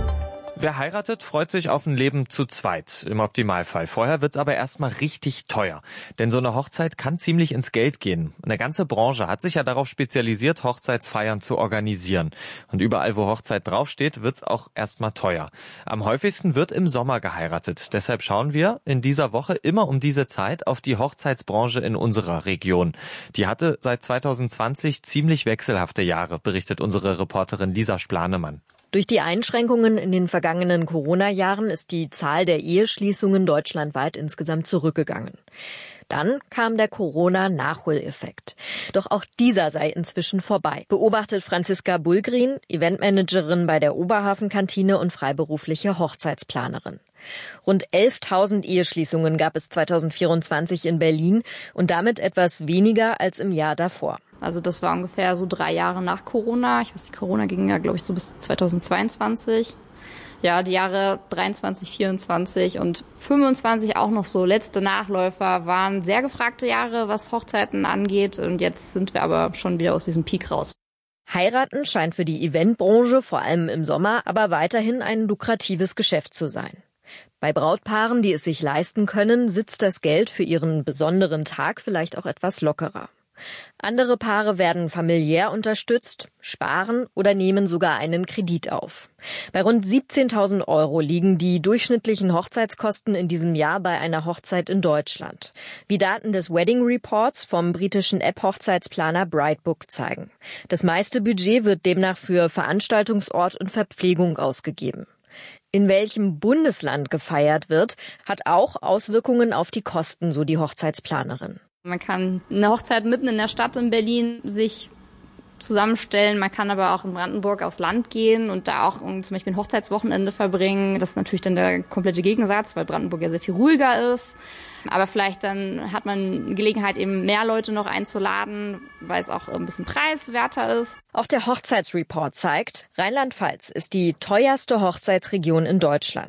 Wer heiratet, freut sich auf ein Leben zu zweit, im Optimalfall. Vorher wird's aber erstmal richtig teuer. Denn so eine Hochzeit kann ziemlich ins Geld gehen. Eine ganze Branche hat sich ja darauf spezialisiert, Hochzeitsfeiern zu organisieren. Und überall, wo Hochzeit draufsteht, wird's auch erstmal teuer. Am häufigsten wird im Sommer geheiratet. Deshalb schauen wir in dieser Woche immer um diese Zeit auf die Hochzeitsbranche in unserer Region. Die hatte seit zweitausendzwanzig ziemlich wechselhafte Jahre, berichtet unsere Reporterin Lisa Splanemann.
Durch die Einschränkungen in den vergangenen Corona-Jahren ist die Zahl der Eheschließungen deutschlandweit insgesamt zurückgegangen. Dann kam der Corona-Nachholeffekt. Doch auch dieser sei inzwischen vorbei, beobachtet Franziska Bulgrin, Eventmanagerin bei der Oberhafenkantine und freiberufliche Hochzeitsplanerin. Rund elftausend Eheschließungen gab es zweitausendvierundzwanzig in Berlin und damit etwas weniger als im Jahr davor.
Also das war ungefähr so drei Jahre nach Corona. Ich weiß nicht, Corona ging ja, glaube ich, so bis zweitausendzweiundzwanzig. Ja, die Jahre dreiundzwanzig, vierundzwanzig und fünfundzwanzig auch noch so letzte Nachläufer waren sehr gefragte Jahre, was Hochzeiten angeht. Und jetzt sind wir aber schon wieder aus diesem Peak raus.
Heiraten scheint für die Eventbranche, vor allem im Sommer, aber weiterhin ein lukratives Geschäft zu sein. Bei Brautpaaren, die es sich leisten können, sitzt das Geld für ihren besonderen Tag vielleicht auch etwas lockerer. Andere Paare werden familiär unterstützt, sparen oder nehmen sogar einen Kredit auf. Bei rund siebzehntausend Euro liegen die durchschnittlichen Hochzeitskosten in diesem Jahr bei einer Hochzeit in Deutschland, wie Daten des Wedding Reports vom britischen App-Hochzeitsplaner Brightbook zeigen. Das meiste Budget wird demnach für Veranstaltungsort und Verpflegung ausgegeben. In welchem Bundesland gefeiert wird, hat auch Auswirkungen auf die Kosten, so die Hochzeitsplanerin.
Man kann eine Hochzeit mitten in der Stadt in Berlin sich zusammenstellen. Man kann aber auch in Brandenburg aufs Land gehen und da auch zum Beispiel ein Hochzeitswochenende verbringen. Das ist natürlich dann der komplette Gegensatz, weil Brandenburg ja sehr viel ruhiger ist. Aber vielleicht dann hat man Gelegenheit, eben mehr Leute noch einzuladen, weil es auch ein bisschen preiswerter ist.
Auch der Hochzeitsreport zeigt, Rheinland-Pfalz ist die teuerste Hochzeitsregion in Deutschland.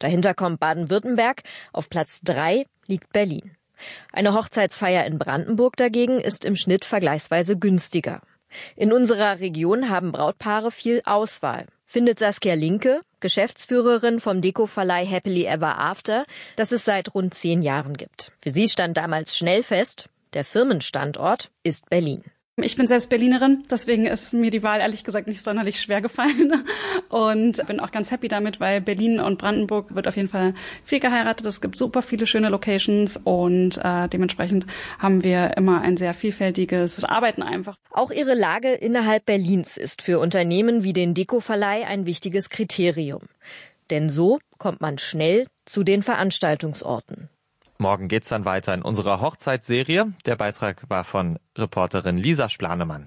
Dahinter kommt Baden-Württemberg, auf Platz drei liegt Berlin. Eine Hochzeitsfeier in Brandenburg dagegen ist im Schnitt vergleichsweise günstiger. In unserer Region haben Brautpaare viel Auswahl, findet Saskia Linke, Geschäftsführerin vom Deko-Verleih Happily Ever After, das es seit rund zehn Jahren gibt. Für sie stand damals schnell fest, der Firmenstandort ist Berlin.
Ich bin selbst Berlinerin, deswegen ist mir die Wahl ehrlich gesagt nicht sonderlich schwer gefallen und bin auch ganz happy damit, weil Berlin und Brandenburg wird auf jeden Fall viel geheiratet. Es gibt super viele schöne Locations und äh, dementsprechend haben wir immer ein sehr vielfältiges Arbeiten einfach.
Auch ihre Lage innerhalb Berlins ist für Unternehmen wie den Deko-Verleih ein wichtiges Kriterium. Denn so kommt man schnell zu den Veranstaltungsorten.
Morgen geht's dann weiter in unserer Hochzeitsserie. Der Beitrag war von Reporterin Lisa Splanemann.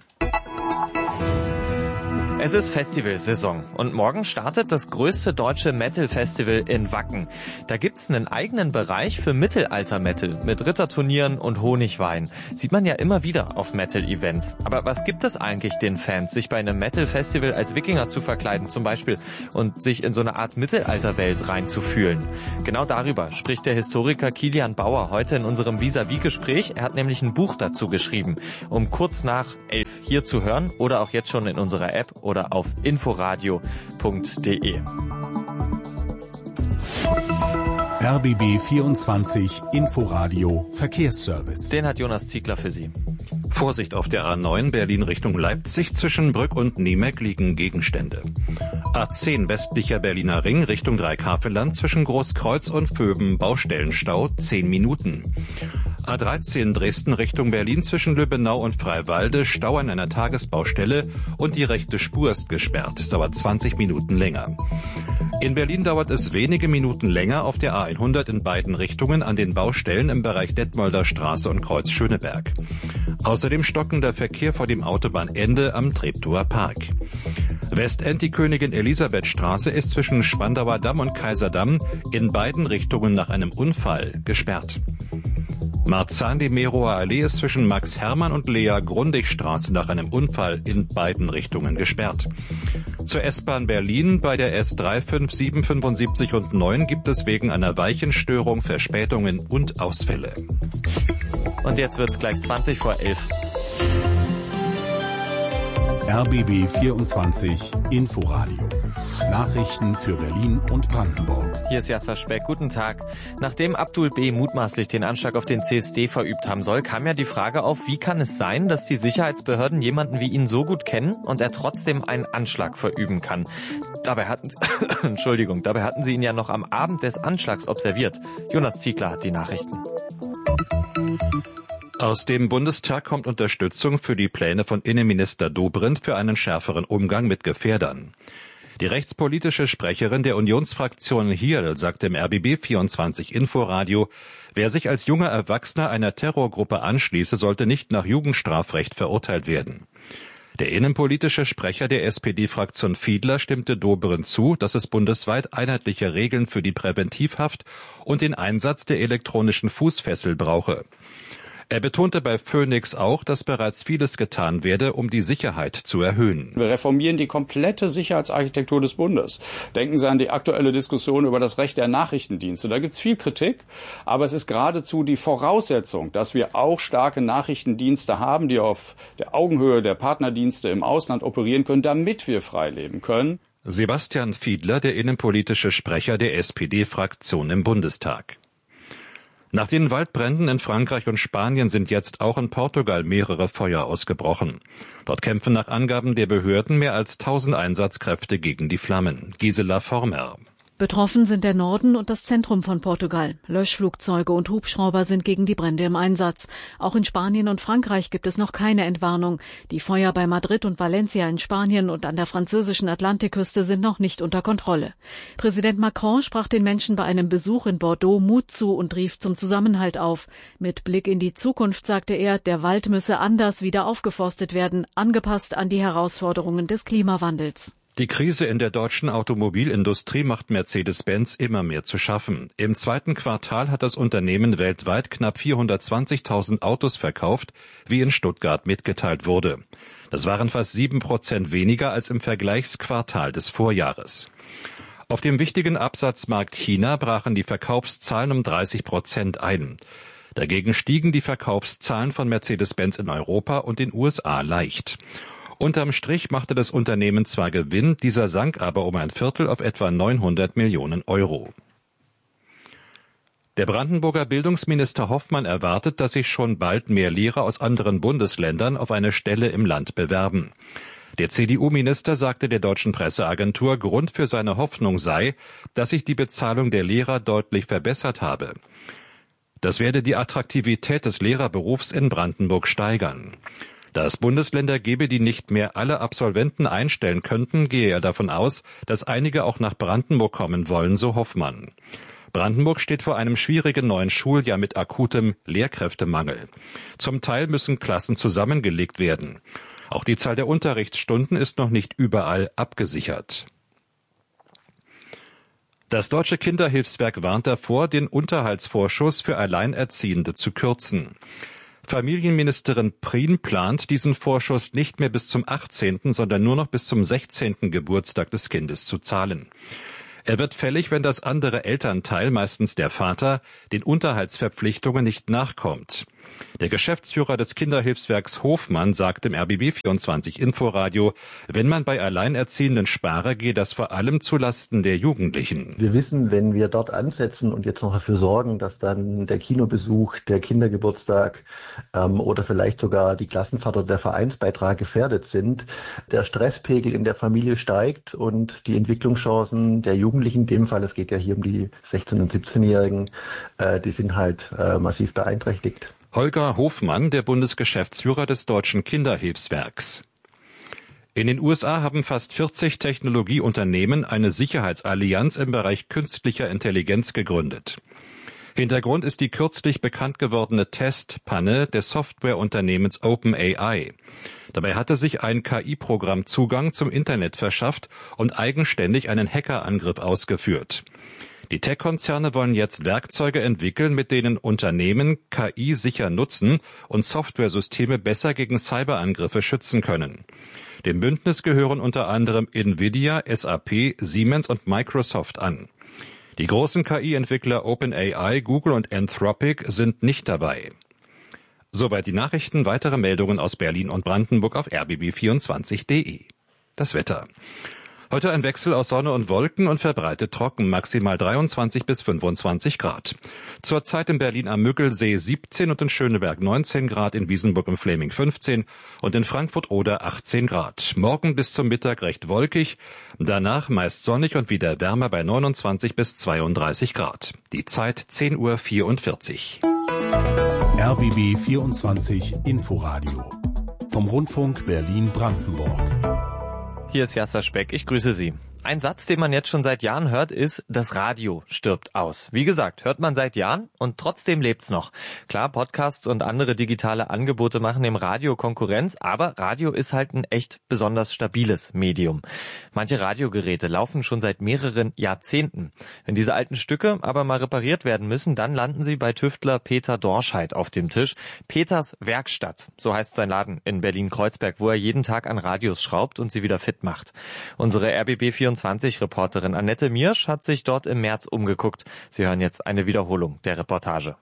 Es ist Festivalsaison und morgen startet das größte deutsche Metal-Festival in Wacken. Da gibt's einen eigenen Bereich für Mittelalter-Metal mit Ritterturnieren und Honigwein. Sieht man ja immer wieder auf Metal-Events. Aber was gibt es eigentlich den Fans, sich bei einem Metal-Festival als Wikinger zu verkleiden zum Beispiel und sich in so eine Art Mittelalterwelt reinzufühlen? Genau darüber spricht der Historiker Kilian Bauer heute in unserem Vis-à-vis-Gespräch. Er hat nämlich ein Buch dazu geschrieben, um kurz nach elf hier zu hören oder auch jetzt schon in unserer App oder auf inforadio punkt de.
R B B vierundzwanzig Inforadio Verkehrsservice.
Den hat Jonas Ziegler für Sie.
Vorsicht auf der A neun Berlin Richtung Leipzig. Zwischen Brück und Niemeck liegen Gegenstände. A zehn westlicher Berliner Ring Richtung Dreihaveland. Zwischen Großkreuz und Vöben Baustellenstau zehn Minuten. A dreizehn Dresden Richtung Berlin zwischen Lübbenau und Freiwalde Stau an einer Tagesbaustelle und die rechte Spur ist gesperrt. Es dauert zwanzig Minuten länger. In Berlin dauert es wenige Minuten länger auf der A hundert in beiden Richtungen an den Baustellen im Bereich Detmolder Straße und Kreuz Schöneberg. Außerdem stockender Verkehr vor dem Autobahnende am Treptower Park. Westend die Königin Elisabeth Straße ist zwischen Spandauer Damm und Kaiserdamm in beiden Richtungen nach einem Unfall gesperrt. Marzahn, die Merower Allee ist zwischen Max Hermann und Lea Grundigstraße nach einem Unfall in beiden Richtungen gesperrt. Zur S-Bahn Berlin bei der S drei fünf sieben fünfundsiebzig und neun gibt es wegen einer Weichenstörung Verspätungen und Ausfälle.
Und jetzt wird's gleich zwanzig vor elf.
R B B vierundzwanzig Inforadio. Nachrichten für Berlin und Brandenburg.
Hier ist Jasser Speck. Guten Tag. Nachdem Abdul B. mutmaßlich den Anschlag auf den C S D verübt haben soll, kam ja die Frage auf, wie kann es sein, dass die Sicherheitsbehörden jemanden wie ihn so gut kennen und er trotzdem einen Anschlag verüben kann. Dabei hatten, Entschuldigung, dabei hatten sie ihn ja noch am Abend des Anschlags observiert. Jonas Ziegler hat die Nachrichten.
Aus dem Bundestag kommt Unterstützung für die Pläne von Innenminister Dobrindt für einen schärferen Umgang mit Gefährdern. Die rechtspolitische Sprecherin der Unionsfraktion Hierl sagt im R B B vierundzwanzig Inforadio, wer sich als junger Erwachsener einer Terrorgruppe anschließe, sollte nicht nach Jugendstrafrecht verurteilt werden. Der innenpolitische Sprecher der S P D-Fraktion Fiedler stimmte Dobrindt zu, dass es bundesweit einheitliche Regeln für die Präventivhaft und den Einsatz der elektronischen Fußfessel brauche. Er betonte bei Phoenix auch, dass bereits vieles getan werde, um die Sicherheit zu erhöhen.
Wir reformieren die komplette Sicherheitsarchitektur des Bundes. Denken Sie an die aktuelle Diskussion über das Recht der Nachrichtendienste. Da gibt es viel Kritik, aber es ist geradezu die Voraussetzung, dass wir auch starke Nachrichtendienste haben, die auf der Augenhöhe der Partnerdienste im Ausland operieren können, damit wir frei leben können.
Sebastian Fiedler, der innenpolitische Sprecher der S P D-Fraktion im Bundestag. Nach den Waldbränden in Frankreich und Spanien sind jetzt auch in Portugal mehrere Feuer ausgebrochen. Dort kämpfen nach Angaben der Behörden mehr als tausend Einsatzkräfte gegen die Flammen. Gisela Former.
Betroffen sind der Norden und das Zentrum von Portugal. Löschflugzeuge und Hubschrauber sind gegen die Brände im Einsatz. Auch in Spanien und Frankreich gibt es noch keine Entwarnung. Die Feuer bei Madrid und Valencia in Spanien und an der französischen Atlantikküste sind noch nicht unter Kontrolle. Präsident Macron sprach den Menschen bei einem Besuch in Bordeaux Mut zu und rief zum Zusammenhalt auf. Mit Blick in die Zukunft sagte er, der Wald müsse anders wieder aufgeforstet werden, angepasst an die Herausforderungen des Klimawandels.
Die Krise in der deutschen Automobilindustrie macht Mercedes-Benz immer mehr zu schaffen. Im zweiten Quartal hat das Unternehmen weltweit knapp vierhundertzwanzigtausend Autos verkauft, wie in Stuttgart mitgeteilt wurde. Das waren fast sieben Prozent weniger als im Vergleichsquartal des Vorjahres. Auf dem wichtigen Absatzmarkt China brachen die Verkaufszahlen um dreißig Prozent ein. Dagegen stiegen die Verkaufszahlen von Mercedes-Benz in Europa und den U S A leicht. Unterm Strich machte das Unternehmen zwar Gewinn, dieser sank aber um ein Viertel auf etwa neunhundert Millionen Euro. Der Brandenburger Bildungsminister Hoffmann erwartet, dass sich schon bald mehr Lehrer aus anderen Bundesländern auf eine Stelle im Land bewerben. Der C D U-Minister sagte der deutschen Presseagentur, Grund für seine Hoffnung sei, dass sich die Bezahlung der Lehrer deutlich verbessert habe. Das werde die Attraktivität des Lehrerberufs in Brandenburg steigern. Da es Bundesländer gebe, die nicht mehr alle Absolventen einstellen könnten, gehe er davon aus, dass einige auch nach Brandenburg kommen wollen, so Hoffmann. Brandenburg steht vor einem schwierigen neuen Schuljahr mit akutem Lehrkräftemangel. Zum Teil müssen Klassen zusammengelegt werden. Auch die Zahl der Unterrichtsstunden ist noch nicht überall abgesichert. Das Deutsche Kinderhilfswerk warnt davor, den Unterhaltsvorschuss für Alleinerziehende zu kürzen. Familienministerin Prien plant, diesen Vorschuss nicht mehr bis zum achtzehnten, sondern nur noch bis zum sechzehnten Geburtstag des Kindes zu zahlen. Er wird fällig, wenn das andere Elternteil, meistens der Vater, den Unterhaltsverpflichtungen nicht nachkommt. Der Geschäftsführer des Kinderhilfswerks Hofmann sagt im R B B vierundzwanzig Inforadio, wenn man bei Alleinerziehenden spare, gehe das vor allem zulasten der Jugendlichen.
Wir wissen, wenn wir dort ansetzen und jetzt noch dafür sorgen, dass dann der Kinobesuch, der Kindergeburtstag ähm, oder vielleicht sogar die Klassenfahrt oder der Vereinsbeitrag gefährdet sind, der Stresspegel in der Familie steigt und die Entwicklungschancen der Jugendlichen, in dem Fall, es geht ja hier um die sechzehn- und siebzehnjährigen, äh, die sind halt äh, massiv beeinträchtigt.
Holger Hofmann, der Bundesgeschäftsführer des Deutschen Kinderhilfswerks. In den U S A haben fast vierzig Technologieunternehmen eine Sicherheitsallianz im Bereich künstlicher Intelligenz gegründet. Hintergrund ist die kürzlich bekannt gewordene Testpanne des Softwareunternehmens OpenAI. Dabei hatte sich ein K I-Programm Zugang zum Internet verschafft und eigenständig einen Hackerangriff ausgeführt. Die Tech-Konzerne wollen jetzt Werkzeuge entwickeln, mit denen Unternehmen K I sicher nutzen und Softwaresysteme besser gegen Cyberangriffe schützen können. Dem Bündnis gehören unter anderem Nvidia, S A P, Siemens und Microsoft an. Die großen K I-Entwickler OpenAI, Google und Anthropic sind nicht dabei. Soweit die Nachrichten. Weitere Meldungen aus Berlin und Brandenburg auf r b b vierundzwanzig punkt d e. Das Wetter. Heute ein Wechsel aus Sonne und Wolken und verbreitet trocken, maximal dreiundzwanzig bis fünfundzwanzig Grad. Zurzeit in Berlin am Müggelsee siebzehn und in Schöneberg neunzehn Grad, in Wiesenburg im Fläming fünfzehn und in Frankfurt oder achtzehn Grad. Morgen bis zum Mittag recht wolkig, danach meist sonnig und wieder wärmer bei neunundzwanzig bis zweiunddreißig Grad. Die Zeit zehn Uhr vierundvierzig.
R B B vierundzwanzig Inforadio vom Rundfunk Berlin-Brandenburg.
Hier ist Jasser Speck, ich grüße Sie. Ein Satz, den man jetzt schon seit Jahren hört, ist, das Radio stirbt aus. Wie gesagt, hört man seit Jahren und trotzdem lebt's noch. Klar, Podcasts und andere digitale Angebote machen dem Radio Konkurrenz, aber Radio ist halt ein echt besonders stabiles Medium. Manche Radiogeräte laufen schon seit mehreren Jahrzehnten. Wenn diese alten Stücke aber mal repariert werden müssen, dann landen sie bei Tüftler Peter Dorscheid auf dem Tisch. Peters Werkstatt, so heißt sein Laden in Berlin-Kreuzberg, wo er jeden Tag an Radios schraubt und sie wieder fit macht. Unsere R B B vierundzwanzig-Reporterin Annette Miersch hat sich dort im März umgeguckt. Sie hören jetzt eine Wiederholung der Reportage.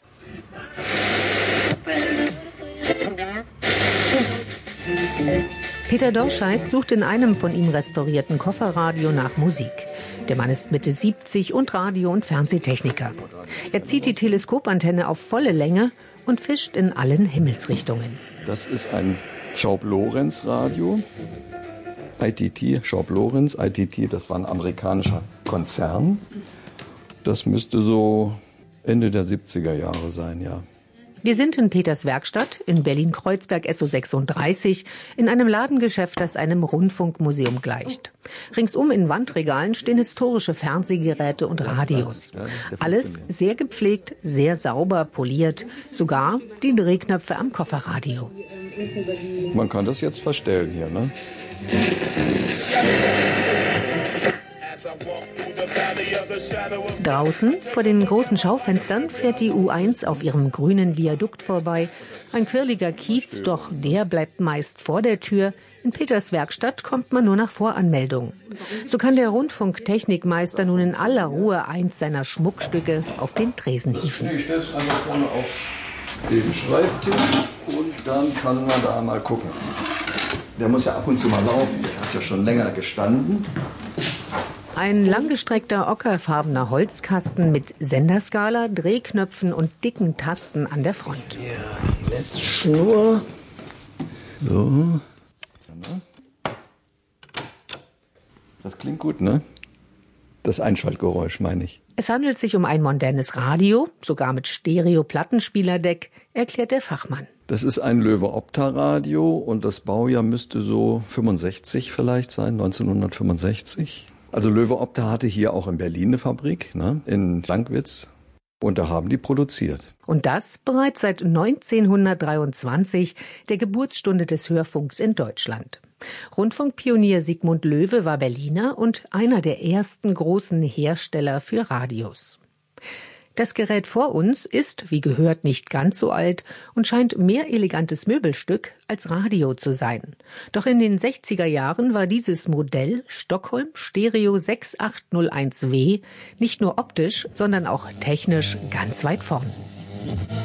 Peter Dorscheid sucht in einem von ihm restaurierten Kofferradio nach Musik. Der Mann ist Mitte siebzig und Radio- und Fernsehtechniker. Er zieht die Teleskopantenne auf volle Länge und fischt in allen Himmelsrichtungen.
Das ist ein Schaub-Lorenz-Radio. I T T, Schaub Lorenz, I T T, das war ein amerikanischer Konzern. Das müsste so Ende der siebziger Jahre sein, ja.
Wir sind in Peters Werkstatt in Berlin-Kreuzberg S O sechsunddreißig in einem Ladengeschäft, das einem Rundfunkmuseum gleicht. Ringsum in Wandregalen stehen historische Fernsehgeräte und Radios. Alles sehr gepflegt, sehr sauber, poliert, sogar die Drehknöpfe am Kofferradio.
Man kann das jetzt verstellen hier, ne?
Draußen vor den großen Schaufenstern fährt die U eins auf ihrem grünen Viadukt vorbei. Ein quirliger Kiez, doch der bleibt meist vor der Tür. In Peters Werkstatt kommt man nur nach Voranmeldung. So kann der Rundfunktechnikmeister nun in aller Ruhe eins seiner Schmuckstücke auf den Tresen hieven.
Ich stelle es einfach vorne auf den Schreibtisch und dann kann man da mal gucken. Der muss ja ab und zu mal laufen, der hat ja schon länger gestanden.
Ein langgestreckter ockerfarbener Holzkasten mit Senderskala, Drehknöpfen und dicken Tasten an der Front.
Ja, die Netzschnur. So. Das klingt gut, ne? Das Einschaltgeräusch, meine ich.
Es handelt sich um ein modernes Radio, sogar mit Stereo-Plattenspielerdeck, erklärt der Fachmann.
Das ist ein Löwe-Opta-Radio und das Baujahr müsste so fünfundsechzig vielleicht sein, neunzehnhundertfünfundsechzig. Also Löwe-Opta hatte hier auch in Berlin eine Fabrik, ne, in Lankwitz. Und da haben die produziert.
Und das bereits seit neunzehnhundertdreiundzwanzig, der Geburtsstunde des Hörfunks in Deutschland. Rundfunkpionier Sigmund Löwe war Berliner und einer der ersten großen Hersteller für Radios. Das Gerät vor uns ist, wie gehört, nicht ganz so alt und scheint mehr elegantes Möbelstück als Radio zu sein. Doch in den sechziger Jahren war dieses Modell Stockholm Stereo sechs acht null eins W nicht nur optisch, sondern auch technisch ganz weit vorn.